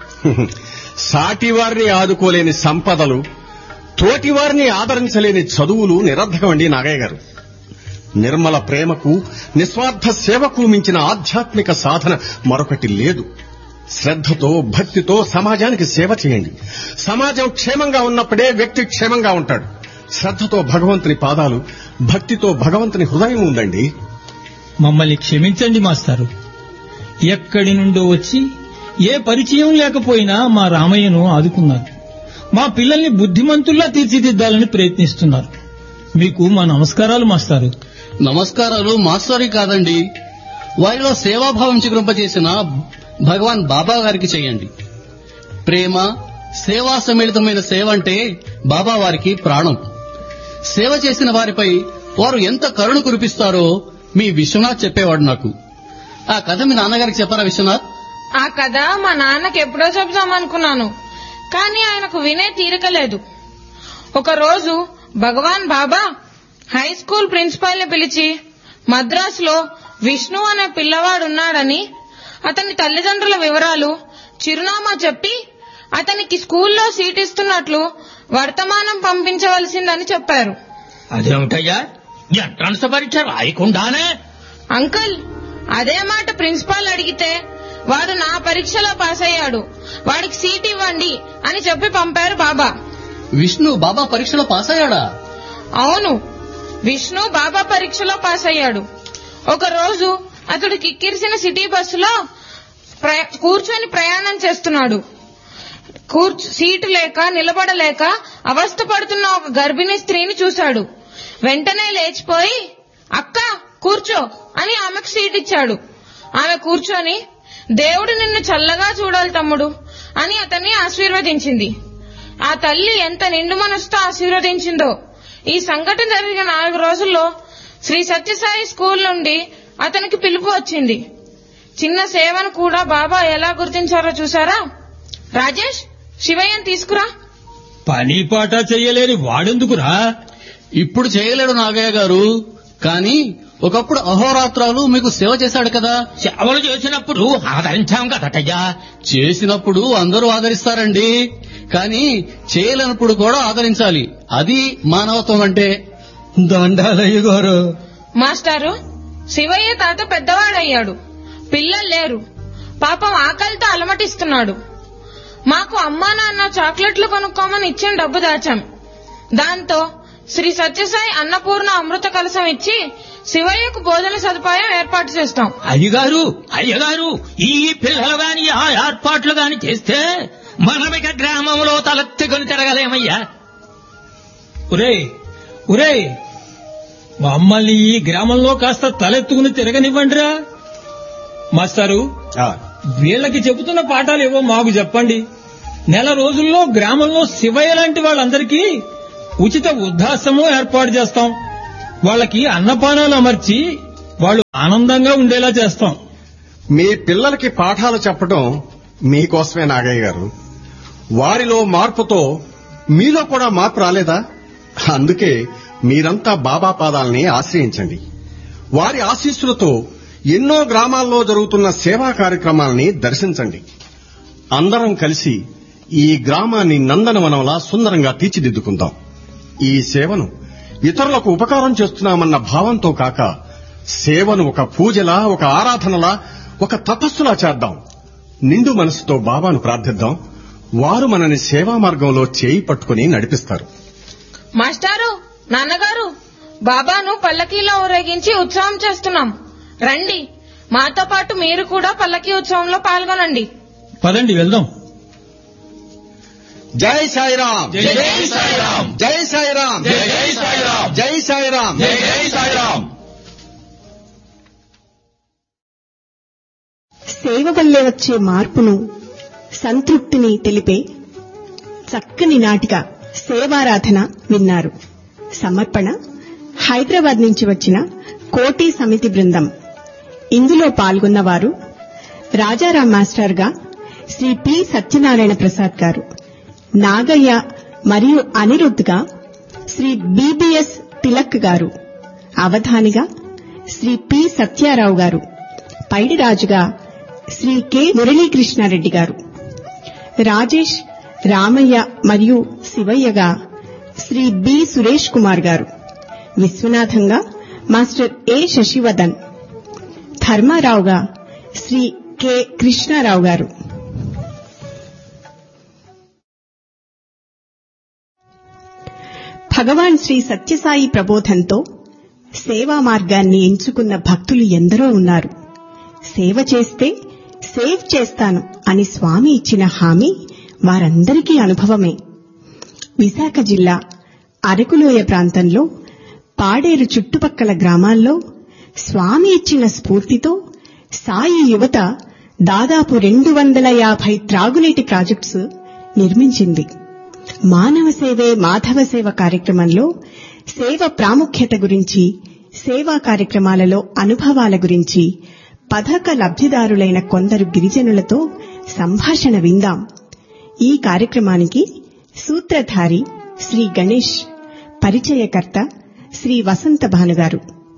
సాటి వారిని ఆదుకోలేని సంపదలు, తోటి వారిని ఆదరించలేని చదువులు నిరర్ధకమండి నాగయ్య గారు. నిర్మల ప్రేమకు, నిస్వార్థ సేవకు మించిన ఆధ్యాత్మిక సాధన మరొకటి లేదు. శ్రద్ధతో, భక్తితో సమాజానికి సేవ చేయండి. సమాజం క్షేమంగా ఉన్నప్పుడే వ్యక్తి క్షేమంగా ఉంటాడు. శ్రద్ధతో భగవంతుని పాదాలు, భక్తితో భగవంతుని హృదయం ఉందండి. మమ్మల్ని క్షమించండి మాస్టారు. ఎక్కడి నుండో వచ్చి ఏ పరిచయం లేకపోయినా మా రామయ్యను ఆదుకున్నారు. మా పిల్లల్ని బుద్ధిమంతుల్లా తీర్చిదిద్దాలని ప్రయత్నిస్తున్నారు. మీకు మా నమస్కారాలు మాస్టారు. నమస్కారాలు మాస్టర్కి కాదండి, వారిలో సేవాభావం చిగురింపజేసిన భగవాన్ బాబా గారికి చేయండి. ప్రేమ, సేవా సమ్మిళితమైన సేవ అంటే బాబా వారికి ప్రాణం. సేవ చేసిన వారిపై వారు ఎంత కరుణ కురిపిస్తారో మీ విశ్వనాథ్ చెప్పేవాడు నాకు. ఆ కథ మీ నాన్నగారికి చెప్పారా విశ్వనాథ్? ఆ కథ మా నాన్నకి ఎప్పుడో చెప్దామనుకున్నాను, కానీ ఆయనకు వినే తీరిక లేదు. ఒకరోజు భగవాన్ బాబా హై స్కూల్ ప్రిన్సిపాల్ ని పిలిచి మద్రాసులో విష్ణు అనే పిల్లవాడున్నాడని, అతని తల్లిదండ్రుల వివరాలు, చిరునామా చెప్పి అతనికి స్కూల్లో సీట్ ఇస్తున్నట్లు వర్తమానం పంపించవలసిందని చెప్పారు. అదేమిటయ్యా, ఎంట్రన్స్ పరీక్ష రాయకుండానే? అంకుల్, అదే మాట ప్రిన్సిపాల్ అడిగితే వాడు నా పరీక్షలో పాస్ అయ్యాడు, వాడికి సీట్ ఇవ్వండి అని చెప్పి పంపారు బాబా. విష్ణు బాబా పరీక్షలో పాస్ అయ్యాడా? అవును, విష్ణు బాబా పరీక్షలో పాస్ అయ్యాడు. ఒకరోజు అతడు కిక్కిరిసిన సిటీ బస్సులో కూర్చొని ప్రయాణం చేస్తున్నాడు. సీటు లేక నిలబడలేక అవస్థ పడుతున్న ఒక గర్భిణీ స్త్రీని చూశాడు. వెంటనే లేచిపోయి, అక్క కూర్చో అని ఆమెకు సీట్ ఇచ్చాడు. ఆమె కూర్చొని, దేవుడు నిన్ను చల్లగా చూడాలి తమ్ముడు అని అతన్ని ఆశీర్వదించింది. ఆ తల్లి ఎంత నిండు మనసుతో ఆశీర్వదించిందో. ఈ సంఘటన జరిగిన 4 రోజుల్లో శ్రీ సత్యసాయి స్కూల్ నుండి అతనికి పిలుపు వచ్చింది. చిన్న సేవను కూడా బాబా ఎలా గుర్తించారో చూసారా? రాజేష్, శివయ్యను తీసుకురా. పని పాట చెయ్యలేని వాడెందుకురా? ఇప్పుడు చేయలేడు నాగయ్య గారు, కానీ ఒకప్పుడు అహోరాత్రాలు మీకు సేవ చేశాడు కదా. సేవలు చేసినప్పుడు ఆదరించాం కదటయ్యా. చేసినప్పుడు అందరూ ఆదరిస్తారండి, కానీ చేయలేనప్పుడు కూడా ఆదరించాలి. అది మానవత్వం అంటే. దండాలయ్య గారు. మాస్టారు, శివయ్య తాత పెద్దవాడయ్యాడు, పిల్లలు లేరు. పాపం ఆకలితో అలమటిస్తున్నాడు. మాకు అమ్మా నాన్న చాక్లెట్లు కొనుక్కోమని ఇచ్చిన డబ్బు దాచాం. దాంతో శ్రీ సత్యసాయి అన్నపూర్ణ అమృత కలశం ఇచ్చి శివయ్యకు భోజన సదుపాయం ఏర్పాటు చేస్తాం. అయ్యగారు ఈ పిల్లలు గాని ఆ ఏర్పాట్లు గాని చేస్తే మనమిక గ్రామంలో తలెత్తుకొని తిరగలేమయ్యా. ఒరే మమ్మల్ని ఈ గ్రామంలో కాస్త తలెత్తుకుని తిరగనివ్వండిరా. మాస్టారు, వీళ్ళకి చెబుతున్న పాఠాలు ఏవో మాకు చెప్పండి. నెల రోజుల్లో గ్రామంలో శివయ్య లాంటి వాళ్ళందరికీ ఉచిత వృద్ధాశ్రమం ఏర్పాటు చేస్తాం. వాళ్ళకి అన్నపానాలు అమర్చి వాళ్ళు ఆనందంగా ఉండేలా చేస్తాం. మీ పిల్లలకి పాఠాలు చెప్పడం మీకోసమే నాగయ్య గారు. వారిలో మార్పుతో మీలో కూడా మార్పు రాలేదా? అందుకే మీరంతా బాబా పాదాలని ఆశ్రయించండి. వారి ఆశీస్సులతో ఎన్నో గ్రామాల్లో జరుగుతున్న సేవా కార్యక్రమాలని దర్శించండి. అందరం కలిసి ఈ గ్రామాన్ని నందనవనంలా సుందరంగా తీర్చిదిద్దుకుందాం. ఈ సేవను ఇతరులకు ఉపకారం చేస్తున్నామన్న భావంతో కాక, సేవను ఒక పూజలా, ఒక ఆరాధనలా, ఒక తపస్సులా చేద్దాం. నిండు మనసుతో బాబాను ప్రార్థిద్దాం. వారు మనని సేవా మార్గంలో చేయి పట్టుకుని నడిపిస్తారు. మాస్టారు, నాన్నగారు, బాబాను పల్లకీలో ఊరేగించి ఉత్సవం చేస్తున్నాం. రండి, మాతో పాటు మీరు కూడా పల్లకీ ఉత్సవంలో పాల్గొనండి. పదండి వెళ్దాం. జై సాయిరాం, జై సాయిరాం, జై సాయిరాం, జై సాయిరాం, జై సాయిరాం, జై సాయిరాం. సేవ వల్లే వచ్చే మార్పును, సంతృప్తిని తెలిపే చక్కని నాటిక సేవారాధన విన్నారు. సమర్పణ హైదరాబాద్ నుంచి వచ్చిన కోటి సమితి బృందం. ఇందులో పాల్గొన్నవారు రాజారాం మాస్టర్ గా శ్రీ పి సత్యనారాయణ ప్రసాద్ గారు, నాగయ్య మరియు అనిరుద్ధ్ గా శ్రీ బిబిఎస్ తిలక్ గారు, అవధానిగా శ్రీ పి సత్యారావు గారు, పైడిరాజుగా శ్రీ కె మురళీకృష్ణారెడ్డి గారు, రాజేష్, రామయ్య మరియు శివయ్యగా శ్రీ బి సురేష్ కుమార్ గారు, విశ్వనాథంగా మాస్టర్ ఏ శశివదన్, ధర్మారావుగా శ్రీ కె కృష్ణారావు గారు. భగవాన్ శ్రీ సత్యసాయి ప్రబోధంతో సేవా మార్గాన్ని ఎంచుకున్న భక్తులు ఎందరో ఉన్నారు. సేవ చేస్తే సేవ్ చేస్తాను అని స్వామి ఇచ్చిన హామీ వారందరికీ అనుభవమే. విశాఖ జిల్లా అరకులోయ ప్రాంతంలో పాడేరు చుట్టుపక్కల గ్రామాల్లో స్వామి ఇచ్చిన స్ఫూర్తితో సాయి యువత దాదాపు 250 త్రాగునీటి ప్రాజెక్ట్స్ నిర్మించింది. మానవ సేవే మాధవ సేవ కార్యక్రమంలో సేవ ప్రాముఖ్యత గురించి, సేవా కార్యక్రమాలలో అనుభవాల గురించి పథక లబ్ధిదారులైన కొందరు గిరిజనులతో సంభాషణ విందాం. ఈ కార్యక్రమానికి సూత్రధారి శ్రీ గణేష్, పరిచయకర్త శ్రీ వసంత భానుగారు.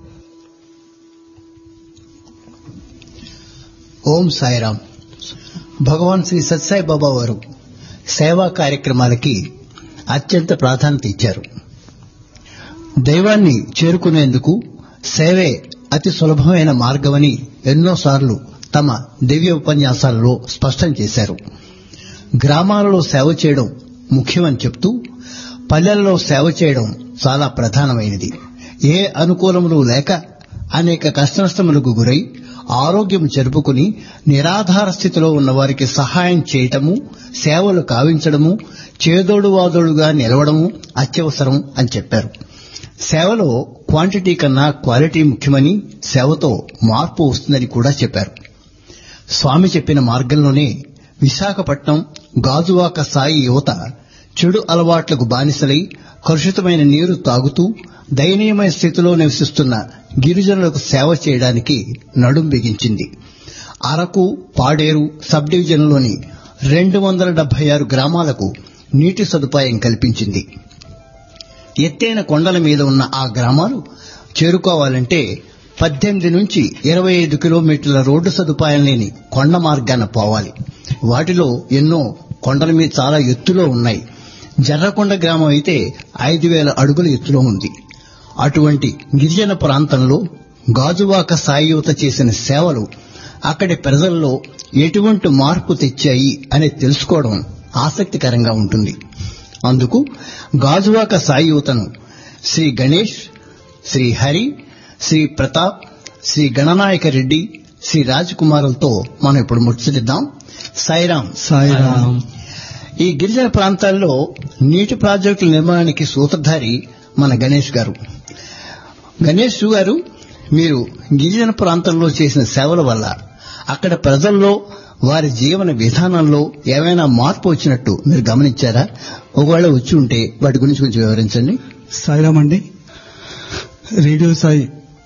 ఓం సాయిరాం. భగవాన్ శ్రీ సత్సాయి బాబా వారు సేవా కార్యక్రమాలకి అత్యంత ప్రాధాన్యత ఇచ్చారు. దైవాన్ని చేరుకునేందుకు సేవే అతి సులభమైన మార్గమని ఎన్నోసార్లు తమ దివ్య ఉపన్యాసాలలో స్పష్టం చేశారు. గ్రామాలలో సేవ చేయడం ముఖ్యమని చెప్తూ పల్లెల్లో సేవ చేయడం చాలా ప్రధానమైనది. ఏ అనుకూలములు లేక అనేక కష్టనష్టములకు గురై ఆరోగ్యం చెరుపుకుని నిరాధార స్థితిలో ఉన్న వారికి సహాయం చేయటము, సేవలు కావించడము, చేదోడువాదోడుగా నిలవడము అత్యవసరం అని చెప్పారు. సేవలో క్వాంటిటీ కన్నా క్వాలిటీ ముఖ్యమని, సేవతో మార్పు వస్తుందని కూడా చెప్పారు. స్వామి చెప్పిన మార్గంలోనే విశాఖపట్నం గాజువాక సాయి యువత చెడు అలవాట్లకు బానిసలై కలుషితమైన నీరు తాగుతూ దయనీయమైన స్థితిలో నివసిస్తున్న గిరిజనులకు సేవ చేయడానికి నడుం బిగించింది. అరకు, పాడేరు సబ్ డివిజన్లోని 276 గ్రామాలకు నీటి సదుపాయం కల్పించింది. ఎత్తైన కొండల మీద ఉన్న ఆ గ్రామాలు చేరుకోవాలంటే 18 నుంచి 25 కిలోమీటర్ల రోడ్డు సదుపాయం లేని కొండ మార్గాన పోవాలి. వాటిలో ఎన్నో కొండల మీద చాలా ఎత్తులో ఉన్నాయి. జర్రకొండ గ్రామం అయితే 5000 అడుగుల ఎత్తులో ఉంది. అటువంటి గిరిజన ప్రాంతంలో గాజువాక సాయి యువత చేసిన సేవలు అక్కడి ప్రజల్లో ఎటువంటి మార్పు తెచ్చాయి అని తెలుసుకోవడం ఆసక్తికరంగా ఉంటుంది. అందుకు గాజువాక సాయి యువతను శ్రీ గణేష్, శ్రీ హరి, శ్రీ ప్రతాప్, శ్రీ గణనాయక రెడ్డి, శ్రీ రాజకుమారులతో మనం ఇప్పుడు ముచ్చటిద్దాం. సాయిరాం. సాయిరాం. ఈ గిరిజన ప్రాంతాల్లో నీటి ప్రాజెక్టుల నిర్మాణానికి సూత్రధారి మన గణేష్ గారు. గణేష్ గారు, మీరు గిరిజన ప్రాంతంలో చేసిన సేవల వల్ల అక్కడ ప్రజల్లో వారి జీవన విధానంలో ఏమైనా మార్పు వచ్చినట్టు మీరు గమనించారా? ఒకవేళ వచ్చి ఉంటే వాటి గురించి కొంచెం వివరించండి. సాయిరామ్ అండి. రేడియో సాయి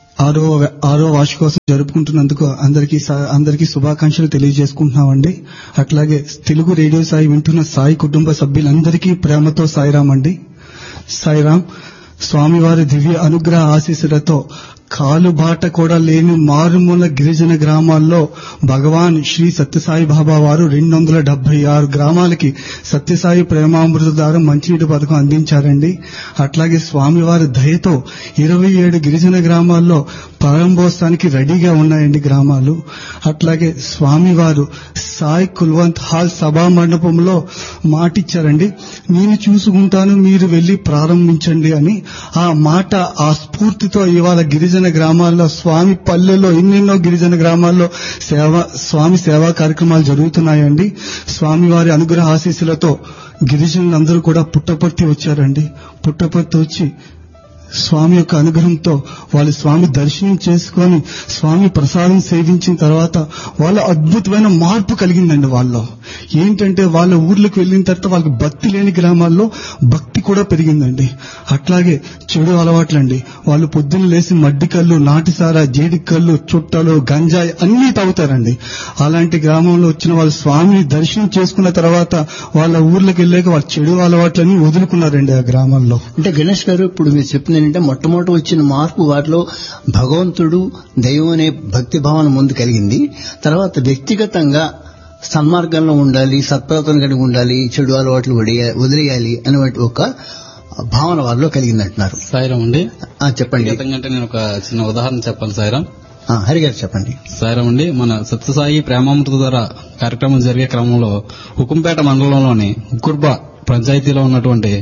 ఆరో వార్షికోత్సవం జరుపుకుంటున్నందుకు అందరికీ శుభాకాంక్షలు తెలియజేసుకుంటున్నామండి. అట్లాగే తెలుగు రేడియో సాయి వింటున్న సాయి కుటుంబ సభ్యులందరికీ ప్రేమతో సాయిరామ్ అండి. సాయిరామ్. స్వామివారి దివ్య అనుగ్రహ ఆశీస్సులతో కాలుబాట కూడా లేని మారుమూల గిరిజన గ్రామాల్లో భగవాన్ శ్రీ సత్యసాయి బాబా వారు 276 గ్రామాలకి సత్యసాయి ప్రేమామృత ద్వారా మంచినీటి పథకం అందించారండి. అట్లాగే స్వామివారి దయతో 27 గిరిజన గ్రామాల్లో ప్రారంభోత్సవానికి రెడీగా ఉన్నాయండి గ్రామాలు. అట్లాగే స్వామివారు సాయి కుల్వంత్ హాల్ సభా మండపంలో మాటిచ్చారండి, నేను చూసుకుంటాను, మీరు వెళ్లి ప్రారంభించండి అని. ఆ మాట, ఆ స్ఫూర్తితో ఇవాళ గిరిజన గ్రామాల్లో, స్వామి పల్లెల్లో, ఎన్నెన్నో గిరిజన గ్రామాల్లో స్వామి సేవా కార్యక్రమాలు జరుగుతున్నాయండి. స్వామివారి అనుగ్రహ ఆశీస్సులతో గిరిజనులందరూ కూడా పుట్టపర్తి వచ్చారండి. పుట్టపర్తి వచ్చి స్వామి యొక్క అనుగ్రహంతో వాళ్ళు స్వామి దర్శనం చేసుకొని స్వామి ప్రసాదం సేవించిన తర్వాత వాళ్ళ అద్భుతమైన మార్పు కలిగిందండి. వాళ్ళు ఏంటంటే వాళ్ళ ఊర్లకు వెళ్ళిన తర్వాత వాళ్ళకి భక్తి లేని గ్రామాల్లో భక్తి కూడా పెరిగిందండి. అట్లాగే చెడు అలవాట్లండి, వాళ్ళు పొద్దున్న లేసి మడ్డి కళ్ళు, నాటిసారా, జేడి కళ్ళు, చుట్టలు, గంజాయి అన్నీ తాగుతారండి. అలాంటి గ్రామంలో వచ్చిన వాళ్ళు స్వామిని దర్శనం చేసుకున్న తర్వాత వాళ్ళ ఊర్లకు వెళ్ళాక వాళ్ళ చెడు అలవాట్లన్నీ వదులుకున్నారండి ఆ గ్రామాల్లో. అంటే గణేష్ గారు, ఇప్పుడు మీరు చెప్పింది ఏంటంటే మొట్టమొదటి వచ్చిన మార్పు వాటిలో భగవంతుడు, దైవం అనే భక్తి భావన ముందు కలిగింది. తర్వాత వ్యక్తిగతంగా సన్మార్గంలో ఉండాలి, సత్ప్రవర్తన కలిగి ఉండాలి, చెడు అలవాట్లు వదిలేయాలి అనే ఒక భావన వాళ్ళలో కలిగిందంటున్నారు. సాయిరాం అండి. చెప్పండి. ఎందుకంటే నేను ఒక చిన్న ఉదాహరణ చెప్పాలి. సాయిరాం. హరిగారు చెప్పండి. సాయిరాం అండి. మన సత్యసాయి ప్రేమామృత ద్వారా కార్యక్రమం జరిగే క్రమంలో హుకుంపేట మండలంలోని ఉక్కుర్బా పంచాయతీలో ఉన్నటువంటి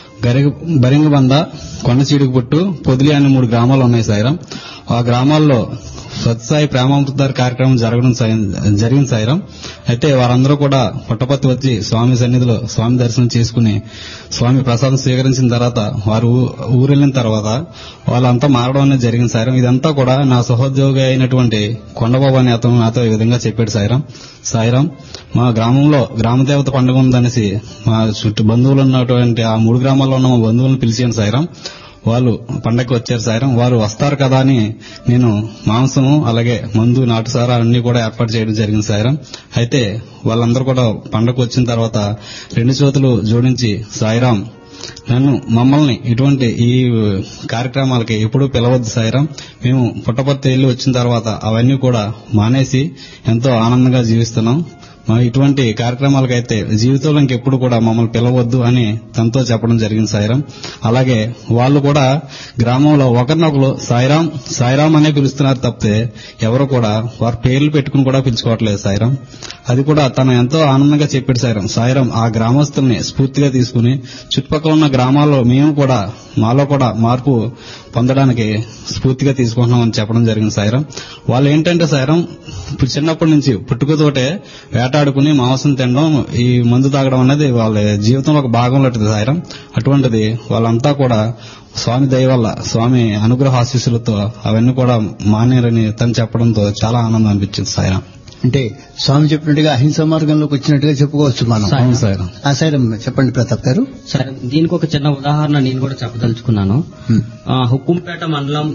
బరింగబంద, కొండచీడుగుపుట్టు, పొదిలి అనే 3 గ్రామాలు ఉన్నాయి సాయిరాం. ఆ గ్రామాల్లో సత్యసాయి ప్రేమామృత కార్యక్రమం జరిగింది సాయిరాం. అయితే వారందరూ కూడా పుట్టపర్తి వచ్చి స్వామి సన్నిధిలో స్వామి దర్శనం చేసుకుని స్వామి ప్రసాదం స్వీకరించిన తర్వాత వారు ఊరెళ్లిన తర్వాత వాళ్ళంతా మారడం అనేది జరిగింది సాయిరాం. ఇదంతా కూడా నా సహోద్యోగి అయినటువంటి కొండబాబు అనే అతను నాతో ఈ విధంగా చెప్పాడు సాయిరాం. మా గ్రామంలో గ్రామదేవత పండుగ ఉందనేసి మా చుట్టూ బంధువులు ఉన్నటువంటి ఆ 3 గ్రామాల్లో ఉన్న మా బంధువులను పిలిచాను సాయిరాం. వాళ్ళు పండగకి వచ్చారు సాయిరాం. వారు వస్తారు కదా అని నేను మాంసము, అలాగే మందు, నాటుసారా అన్ని కూడా ఏర్పాటు చేయడం జరిగింది సాయిరాం. అయితే వాళ్ళందరూ కూడా పండగకు వచ్చిన తర్వాత 2 చేతులు జోడించి, సాయిరాం, మమ్మల్ని ఇటువంటి ఈ కార్యక్రమాలకి ఎప్పుడూ పిలవద్దు సాయిరాం. మేము పుట్టపర్తి వెళ్లి వచ్చిన తర్వాత అవన్నీ కూడా మానేసి ఎంతో ఆనందంగా జీవిస్తున్నాం. ఇటువంటి కార్యక్రమాలకైతే జీవితంలో ఇంకెప్పుడు కూడా మమ్మల్ని పిలవద్దు అని తనతో చెప్పడం జరిగింది సాయిరాం. అలాగే వాళ్ళు కూడా గ్రామంలో ఒకరినొకరు సాయిరాం సాయిరాం అనే పిలుస్తున్నారు తప్పితే ఎవరు కూడా వారి పేర్లు పెట్టుకుని కూడా పిలుచుకోవట్లేదు సాయిరాం. అది కూడా తను ఎంతో ఆనందంగా చెప్పాడు సాయిరాం. ఆ గ్రామస్తుల్ని స్ఫూర్తిగా తీసుకుని చుట్టుపక్కల ఉన్న గ్రామాల్లో మేము కూడా మాలో కూడా మార్పు పొందడానికి స్ఫూర్తిగా తీసుకుంటున్నామని చెప్పడం జరిగింది సాయిరాం. వాళ్ళు ఏంటంటే సాయిరాం చిన్నప్పటి నుంచి పుట్టుకతోటే వేటాడుకుని మాంసం తినడం, ఈ మందు తాగడం అనేది వాళ్ళ జీవితంలో ఒక భాగం లాంటిది సాయిరాం. అటువంటిది వాళ్ళంతా కూడా స్వామి దయ వల్ల, స్వామి అనుగ్రహ ఆశీస్సులతో అవన్నీ కూడా మానేరని తను చెప్పడంతో చాలా ఆనందం అనిపించింది సాయిరాం. అంటే స్వామి చెప్పినట్టుగా అహింస మార్గంలోకి వచ్చినట్టుగా చెప్పుకోవచ్చు మనం. సాయిరాం చెప్పండి ప్రతాప్ గారు. సరే, దీనికి ఒక చిన్న ఉదాహరణ నేను కూడా చెప్పదలుచుకున్నాను. హుక్కుంపేట మండలం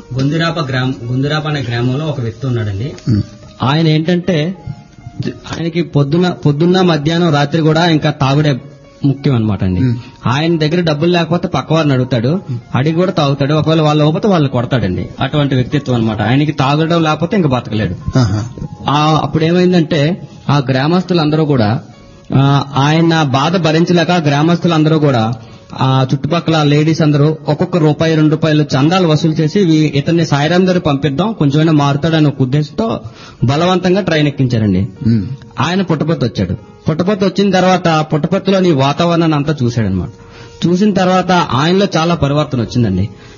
గుందిరాప అనే గ్రామంలో ఒక వ్యక్తి ఉన్నాడండి. ఆయన ఏంటంటే ఆయనకి పొద్దున్న మధ్యాహ్నం రాత్రి కూడా ఇంకా తాగుడే ముఖ్యం అనమాట అండి. ఆయన దగ్గర డబ్బులు లేకపోతే పక్క వారిని అడుగుతాడు, అడిగి కూడా తాగుతాడు. ఒకవేళ వాళ్ళు లేకపోతే వాళ్ళు కొడతాడండి. అటువంటి వ్యక్తిత్వం అనమాట. ఆయనకి తాగడం లేకపోతే ఇంకా బతకలేడు. అప్పుడు ఏమైందంటే ఆ గ్రామస్తులందరూ కూడా ఆయన బాధ భరించలేక గ్రామస్తులందరూ కూడా ఆ చుట్టుపక్కల లేడీస్ అందరూ ఒక్కొక్క ₹2 చందాలు వసూలు చేసి ఇతన్ని సాయిరాం దగ్గర పంపిద్దాం, కొంచెమైనా మారుతాడని ఒక ఉద్దేశంతో బలవంతంగా ట్రైన్ ఎక్కించారండి. ఆయన పుట్టపర్తి వచ్చాడు. పుట్టపర్తి వచ్చిన తర్వాత పుట్టపర్తిలోని వాతావరణాన్ని అంతా చూశాడనమాట. చూసిన తర్వాత ఆయనలో చాలా పరివర్తన వచ్చిందండి.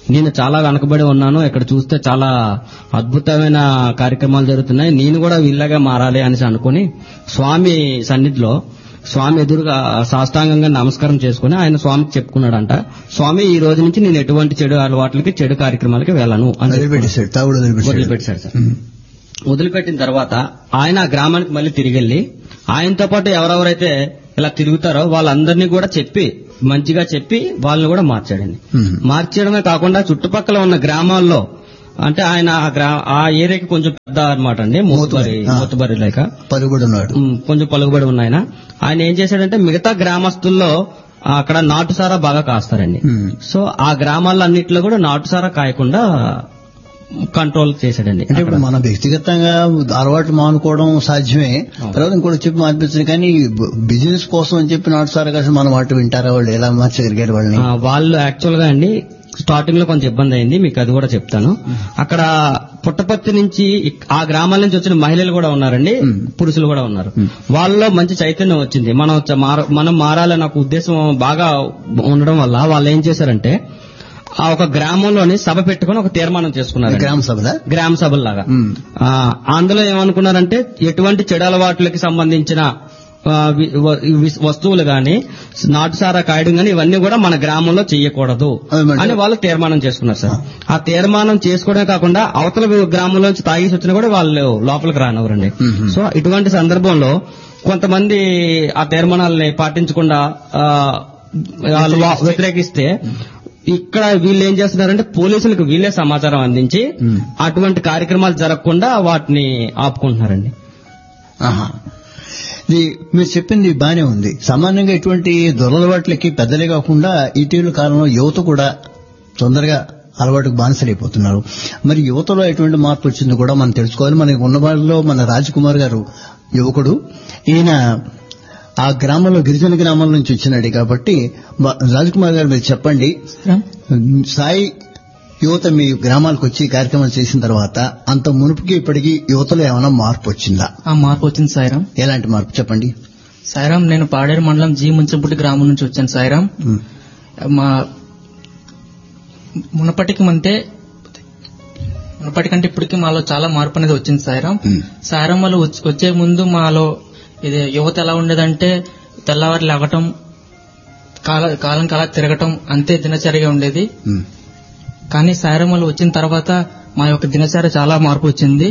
నేను చాలా వెనకబడి ఉన్నాను, ఇక్కడ చూస్తే చాలా అద్భుతమైన కార్యక్రమాలు జరుగుతున్నాయి, నేను కూడా వీళ్ళగా మారాలి అనేసి అనుకుని స్వామి సన్నిధిలో స్వామి ఎదురుగా సాష్టాంగంగా నమస్కారం చేసుకుని ఆయన స్వామికి చెప్పుకున్నాడంట, స్వామి ఈ రోజు నుంచి నేను ఎటువంటి చెడు అలవాట్లకి చెడు కార్యక్రమాలకి వెళ్ళను అని వదిలిపెట్టాడు సార్. వదిలిపెట్టిన తర్వాత ఆయన ఆ గ్రామానికి మళ్ళీ తిరిగి వెళ్ళి ఆయనతో పాటు ఎవరెవరైతే ఇలా తిరుగుతారో వాళ్ళందరినీ కూడా చెప్పి మంచిగా చెప్పి వాళ్ళని కూడా మార్చాడండి. మార్చడమే కాకుండా చుట్టుపక్కల ఉన్న గ్రామాల్లో అంటే ఆయన ఆ ఏరియాకి కొంచెం పెద్ద అనమాట అండి, మూతబరి లేక కొంచెం పలుకుబడి ఉన్న ఆయన ఏం చేశాడంటే మిగతా గ్రామస్తుల్లో అక్కడ నాటుసారా బాగా కాస్తారండి. సో ఆ గ్రామాలన్నింటిలో కూడా నాటుసారా కాయకుండా కంట్రోల్ చేశాడండి. అంటే ఇప్పుడు మనం వ్యక్తిగతంగా అలవాట్లు మానుకోవడం సాధ్యమే, తర్వాత ఇంకోటి చెప్పి మార్పించదు, కానీ బిజినెస్ కోసం అని చెప్పి నాటుసారా కాసి మనం వాటి వింటారా, వాళ్ళు ఎలా మార్చగలిగారు వాళ్ళని? వాళ్ళు యాక్చువల్ గా అండి స్టార్టింగ్ లో కొంచెం ఇబ్బంది అయింది, మీకు అది కూడా చెప్తాను. అక్కడ పుట్టపర్తి నుంచి ఆ గ్రామాల నుంచి వచ్చిన మహిళలు కూడా ఉన్నారండి, పురుషులు కూడా ఉన్నారు. వాళ్ళలో మంచి చైతన్యం వచ్చింది, మనం మారాలన్న ఒక ఉద్దేశం బాగా ఉండడం వల్ల వాళ్ళు ఏం చేశారంటే ఆ ఒక గ్రామంలోని సభ పెట్టుకుని ఒక తీర్మానం చేసుకున్నారు, గ్రామ సభలాగా. అందులో ఏమనుకున్నారంటే ఎటువంటి చెడు అలవాట్లకి సంబంధించిన వస్తువులు గాని నాటుసారా కాయడం గాని ఇవన్నీ కూడా మన గ్రామంలో చెయ్యకూడదు అని వాళ్ళు తీర్మానం చేసుకున్నారు సార్. ఆ తీర్మానం చేసుకోవడమే కాకుండా అవతల గ్రామంలోంచి తాగేసి వచ్చినా కూడా వాళ్ళు లోపలికి రానివ్వరండి. సో ఇటువంటి సందర్భంలో కొంతమంది ఆ తీర్మానాలని పాటించకుండా వాళ్ళు వ్యతిరేకిస్తే ఇక్కడ వీళ్ళు ఏం చేస్తున్నారంటే పోలీసులకు వీళ్ళే సమాచారం అందించి అటువంటి కార్యక్రమాలు జరగకుండా వాటిని ఆపుకుంటున్నారండి. మీరు చెప్పింది బానే ఉంది. సామాన్యంగా ఇటువంటి దురలవాట్లకి పెద్దలే కాకుండా ఇటీవల కాలంలో యువత కూడా తొందరగా అలవాటుకు బానిసలైపోతున్నారు. మరి యువతలో ఎటువంటి మార్పు వచ్చిందో కూడా మనం తెలుసుకోవాలి. మనకి ఉన్న వాళ్ళలో మన రాజకుమార్ గారు యువకుడు, ఈయన ఆ గ్రామంలో గిరిజన గ్రామాల నుంచి వచ్చినాడు కాబట్టి రాజకుమార్ గారు మీరు చెప్పండి, సాయి యువత మీ గ్రామాలకు వచ్చి కార్యక్రమం చేసిన తర్వాత అంత మునుపుకి ఇప్పటికీ యువతలో ఏమైనా మార్పు వచ్చిందా? మార్పు వచ్చింది సాయిరాం. ఎలాంటి మార్పు చెప్పండి? సాయిరాం, నేను పాడేరు మండలం జీ ముంచంపుట్టి గ్రామం నుంచి వచ్చాను సాయిరాం. మా మునపటికంటే ఇప్పటికీ మాలో చాలా మార్పు అనేది వచ్చింది సాయిరాం. సాయిరాం వాళ్ళు వచ్చే ముందు మాలో ఇది యువత ఎలా ఉండేదంటే తెల్లవారు లేవటం, కాలం కాలా తిరగటం అంతే దినచర్యగా ఉండేది. కానీ సాయిరాం వాళ్ళు వచ్చిన తర్వాత మా యొక్క దినచర్య చాలా మార్పు వచ్చింది.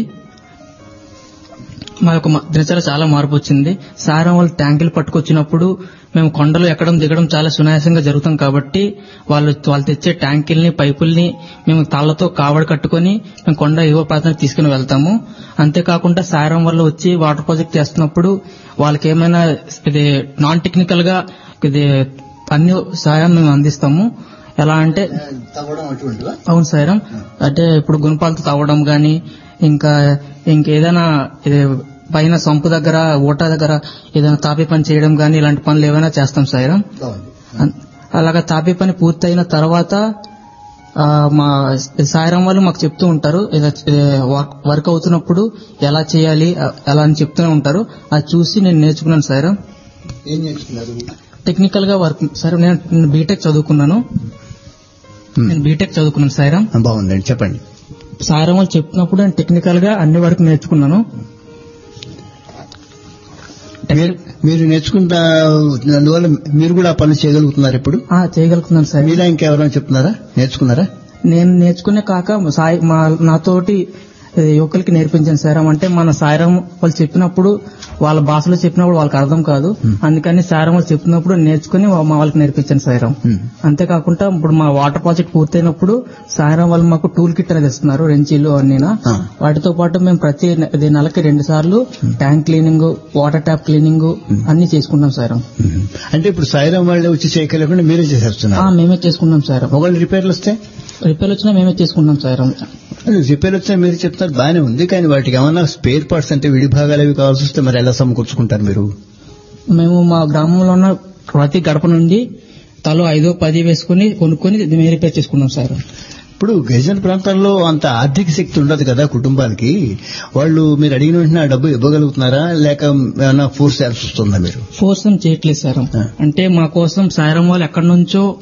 సాయిరాం వాళ్ళు ట్యాంకులు పట్టుకొచ్చినప్పుడు మేము కొండలు ఎక్కడం దిగడం చాలా సునాయాసంగా జరుగుతాం కాబట్టి వాళ్ళు తెచ్చే ట్యాంకుల్ని పైపుల్ని మేము తాళ్లతో కావడి కట్టుకుని మేము కొండ యువ ప్రాంతానికి తీసుకుని వెళ్తాము. అంతేకాకుండా సాయిరాం వాళ్ళు వచ్చి వాటర్ ప్రాజెక్ట్ చేస్తున్నప్పుడు వాళ్ళకి ఏమైనా ఇది నాన్ టెక్నికల్ గా ఇది అన్ని సాయం మేము అందిస్తాము. ఎలా అంటే అవును సాయిరాం, అంటే ఇప్పుడు గుణపాలతో తవ్వడం గాని ఇంకేదైనా పైన సంపు దగ్గర ఓటా దగ్గర ఏదైనా తాపి పని చేయడం గాని ఇలాంటి పనులు ఏమైనా చేస్తాం సాయిరాం. అలాగా తాపి పని పూర్తయిన తర్వాత మా సాయిరాం వాళ్ళు మాకు చెప్తూ ఉంటారు, వర్క్ అవుతున్నప్పుడు ఎలా చేయాలి అలా అని చెప్తూనే ఉంటారు. అది చూసి నేను నేర్చుకున్నాను సాయిరాం. టెక్నికల్ గా వర్క్ సార్, నేను బీటెక్ చదువుకున్నాను సాయిరాం. బాగుందండి, చెప్పండి. సాయిరాం వాళ్ళు చెప్తున్నప్పుడు నేను టెక్నికల్ గా అన్ని వరకు నేర్చుకున్నాను. మీరు నేర్చుకుంటా అందువల్ల మీరు కూడా ఆ పనులు చేయగలుగుతున్నారు ఇప్పుడు? చేయగలుగుతున్నాను సార్. మీలా ఇంకెవరైనా చెప్తున్నారా, నేర్చుకున్నారా? నేను నేర్చుకునే కాక నాతోటి యువకులకి నేర్పించాను సాయిరాం. అంటే మన సాయిరాం వాళ్ళు చెప్పినప్పుడు వాళ్ళ భాషలో చెప్పినప్పుడు వాళ్ళకి అర్థం కాదు, అందుకని సాయిరాం వాళ్ళు చెప్పినప్పుడు నేర్చుకుని మా వాళ్ళకి నేర్పించాను సాయిరాం. అంతేకాకుండా ఇప్పుడు మా వాటర్ ప్రాజెక్ట్ పూర్తయినప్పుడు సాయిరాం వాళ్ళు మాకు టూల్ కిట్ అనేది ఇస్తున్నారు, రెంచీలు అన్నీ. వాటితో పాటు మేము ప్రతి నెలకి 2 సార్లు tank cleaning, water tap cleaning అన్ని చేసుకుంటాం సాయిరాం. అంటే ఇప్పుడు సాయిరాం వాళ్ళు వచ్చి చేయలేకుండా మీరే చేసేస్తున్నారు? మేమే చేసుకుంటాం సాయిరాం. ఒకళ్ళు రిపేర్లు వచ్చినా మేమే చేసుకుంటాం సాయిరాం. రిపేర్ వచ్చినా మీరు చెప్తారు బానే ఉంది, కానీ వాటికి ఏమన్నా స్పేర్ పార్ట్స్ అంటే విడి భాగాలు అవి కావాల్సి వస్తే మరి ఎలా సమకూర్చుకుంటారు మీరు? మేము మా గ్రామంలో ఉన్న ప్రతి గడప నుండి తలో 5-10 వేసుకుని కొనుక్కొని మేము రిపేర్ చేసుకున్నాం సార్. ఇప్పుడు గిరిజన ప్రాంతాల్లో అంత ఆర్థిక శక్తి ఉండదు కదా కుటుంబాలకి, వాళ్ళు మీరు అడిగిన వెంటనే ఆ డబ్బు ఇవ్వగలుగుతున్నారా లేక ఏమైనా ఫోర్స్ చేయాల్సి వస్తుందా? మీరు ఫోర్స్ చేయట్లేదు సార్. అంటే మా కోసం సాయిరాం వాళ్ళు ఎక్కడి నుంచో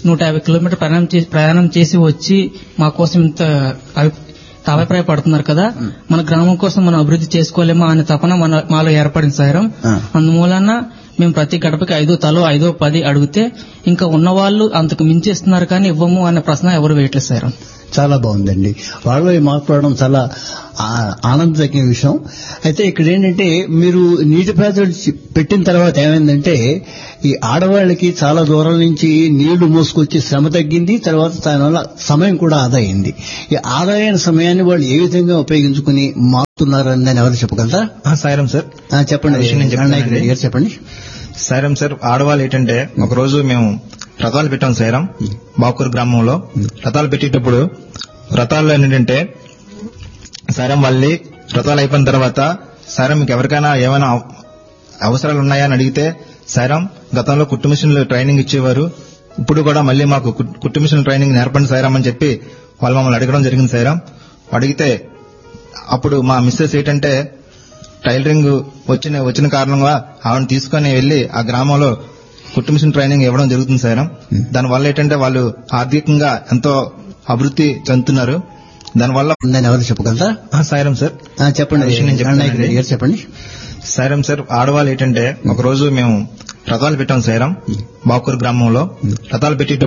150 కిలోమీటర్ ప్రయాణం చేసి వచ్చి మా కోసం ఇంత అభిప్రాయపడుతున్నారు కదా, మన గ్రామం కోసం మనం అభివృద్ధి చేసుకోలేమా అనే తపన మాలో ఏర్పడింది సాయిరాం. అందుమూలన మేము ప్రతి గడపకి 5 తలో 5 10 అడిగితే ఇంకా ఉన్నవాళ్ళు అంతకు మించేస్తున్నారు కానీ ఇవ్వము అనే ప్రశ్న ఎవరు వేయట్లేదు సాయిరాం. చాలా బాగుందండి. వాళ్ళు మాట్లాడడం చాలా ఆనందదగిన విషయం. అయితే ఇక్కడ ఏంటంటే మీరు నీటి ప్రాజెక్టు పెట్టిన తర్వాత ఏమైందంటే ఈ ఆడవాళ్ళకి చాలా దూరం నుంచి నీళ్లు మోసుకొచ్చి శ్రమ తగ్గింది, తర్వాత దానివల్ల సమయం కూడా ఆదా అయింది. ఈ ఆదాయమైన సమయాన్ని వాళ్ళు ఏ విధంగా ఉపయోగించుకుని మారుతున్నారని దాన్ని ఎవరు చెప్పగలరా? సాయిరాం సార్ చెప్పండి. చెప్పండి సాయిరాం సార్. ఆడవాళ్ళు ఏంటంటే ఒకరోజు మేము రథాలు పెట్టాం సాయిరాం బాకూరు గ్రామంలో. రథాలు పెట్టేటప్పుడు రథాల్లో ఏంటంటే సాయిరాం వాళ్ళి రథాలు అయిపోయిన తర్వాత సాయిరాం మీకు ఎవరికైనా ఏమైనా అవసరాలు ఉన్నాయా అని అడిగితే సాయిరాం గతంలో కుట్టు మిషన్లు ట్రైనింగ్ ఇచ్చేవారు, ఇప్పుడు కూడా మళ్ళీ మాకు కుట్టు మిషన్ ట్రైనింగ్ నేర్పండి సాయిరాం అని చెప్పి వాళ్ళు మమ్మల్ని అడగడం జరిగింది సాయిరాం. అడిగితే అప్పుడు మా మిస్సెస్ ఏంటంటే టైలరింగ్ వచ్చిన కారణంగా ఆవిడని తీసుకుని వెళ్లి ఆ గ్రామంలో కుట్టు మిషన్ ట్రైనింగ్ ఇవ్వడం జరుగుతుంది సాయిరాం. దానివల్ల ఏంటంటే వాళ్ళు ఆర్థికంగా ఎంతో అభివృద్ధి చెందుతున్నారు. దానివల్ల ఎవరు చెప్పగలరా? సాయిరాం సార్. చెప్పండి. సాయిరాం సార్. ఆడవాళ్ళు ఏంటంటే ఒకరోజు మేము రథాలు పెట్టాం సాయిరాం బాకూరు గ్రామంలో. రథాలు పెట్టేటప్పుడు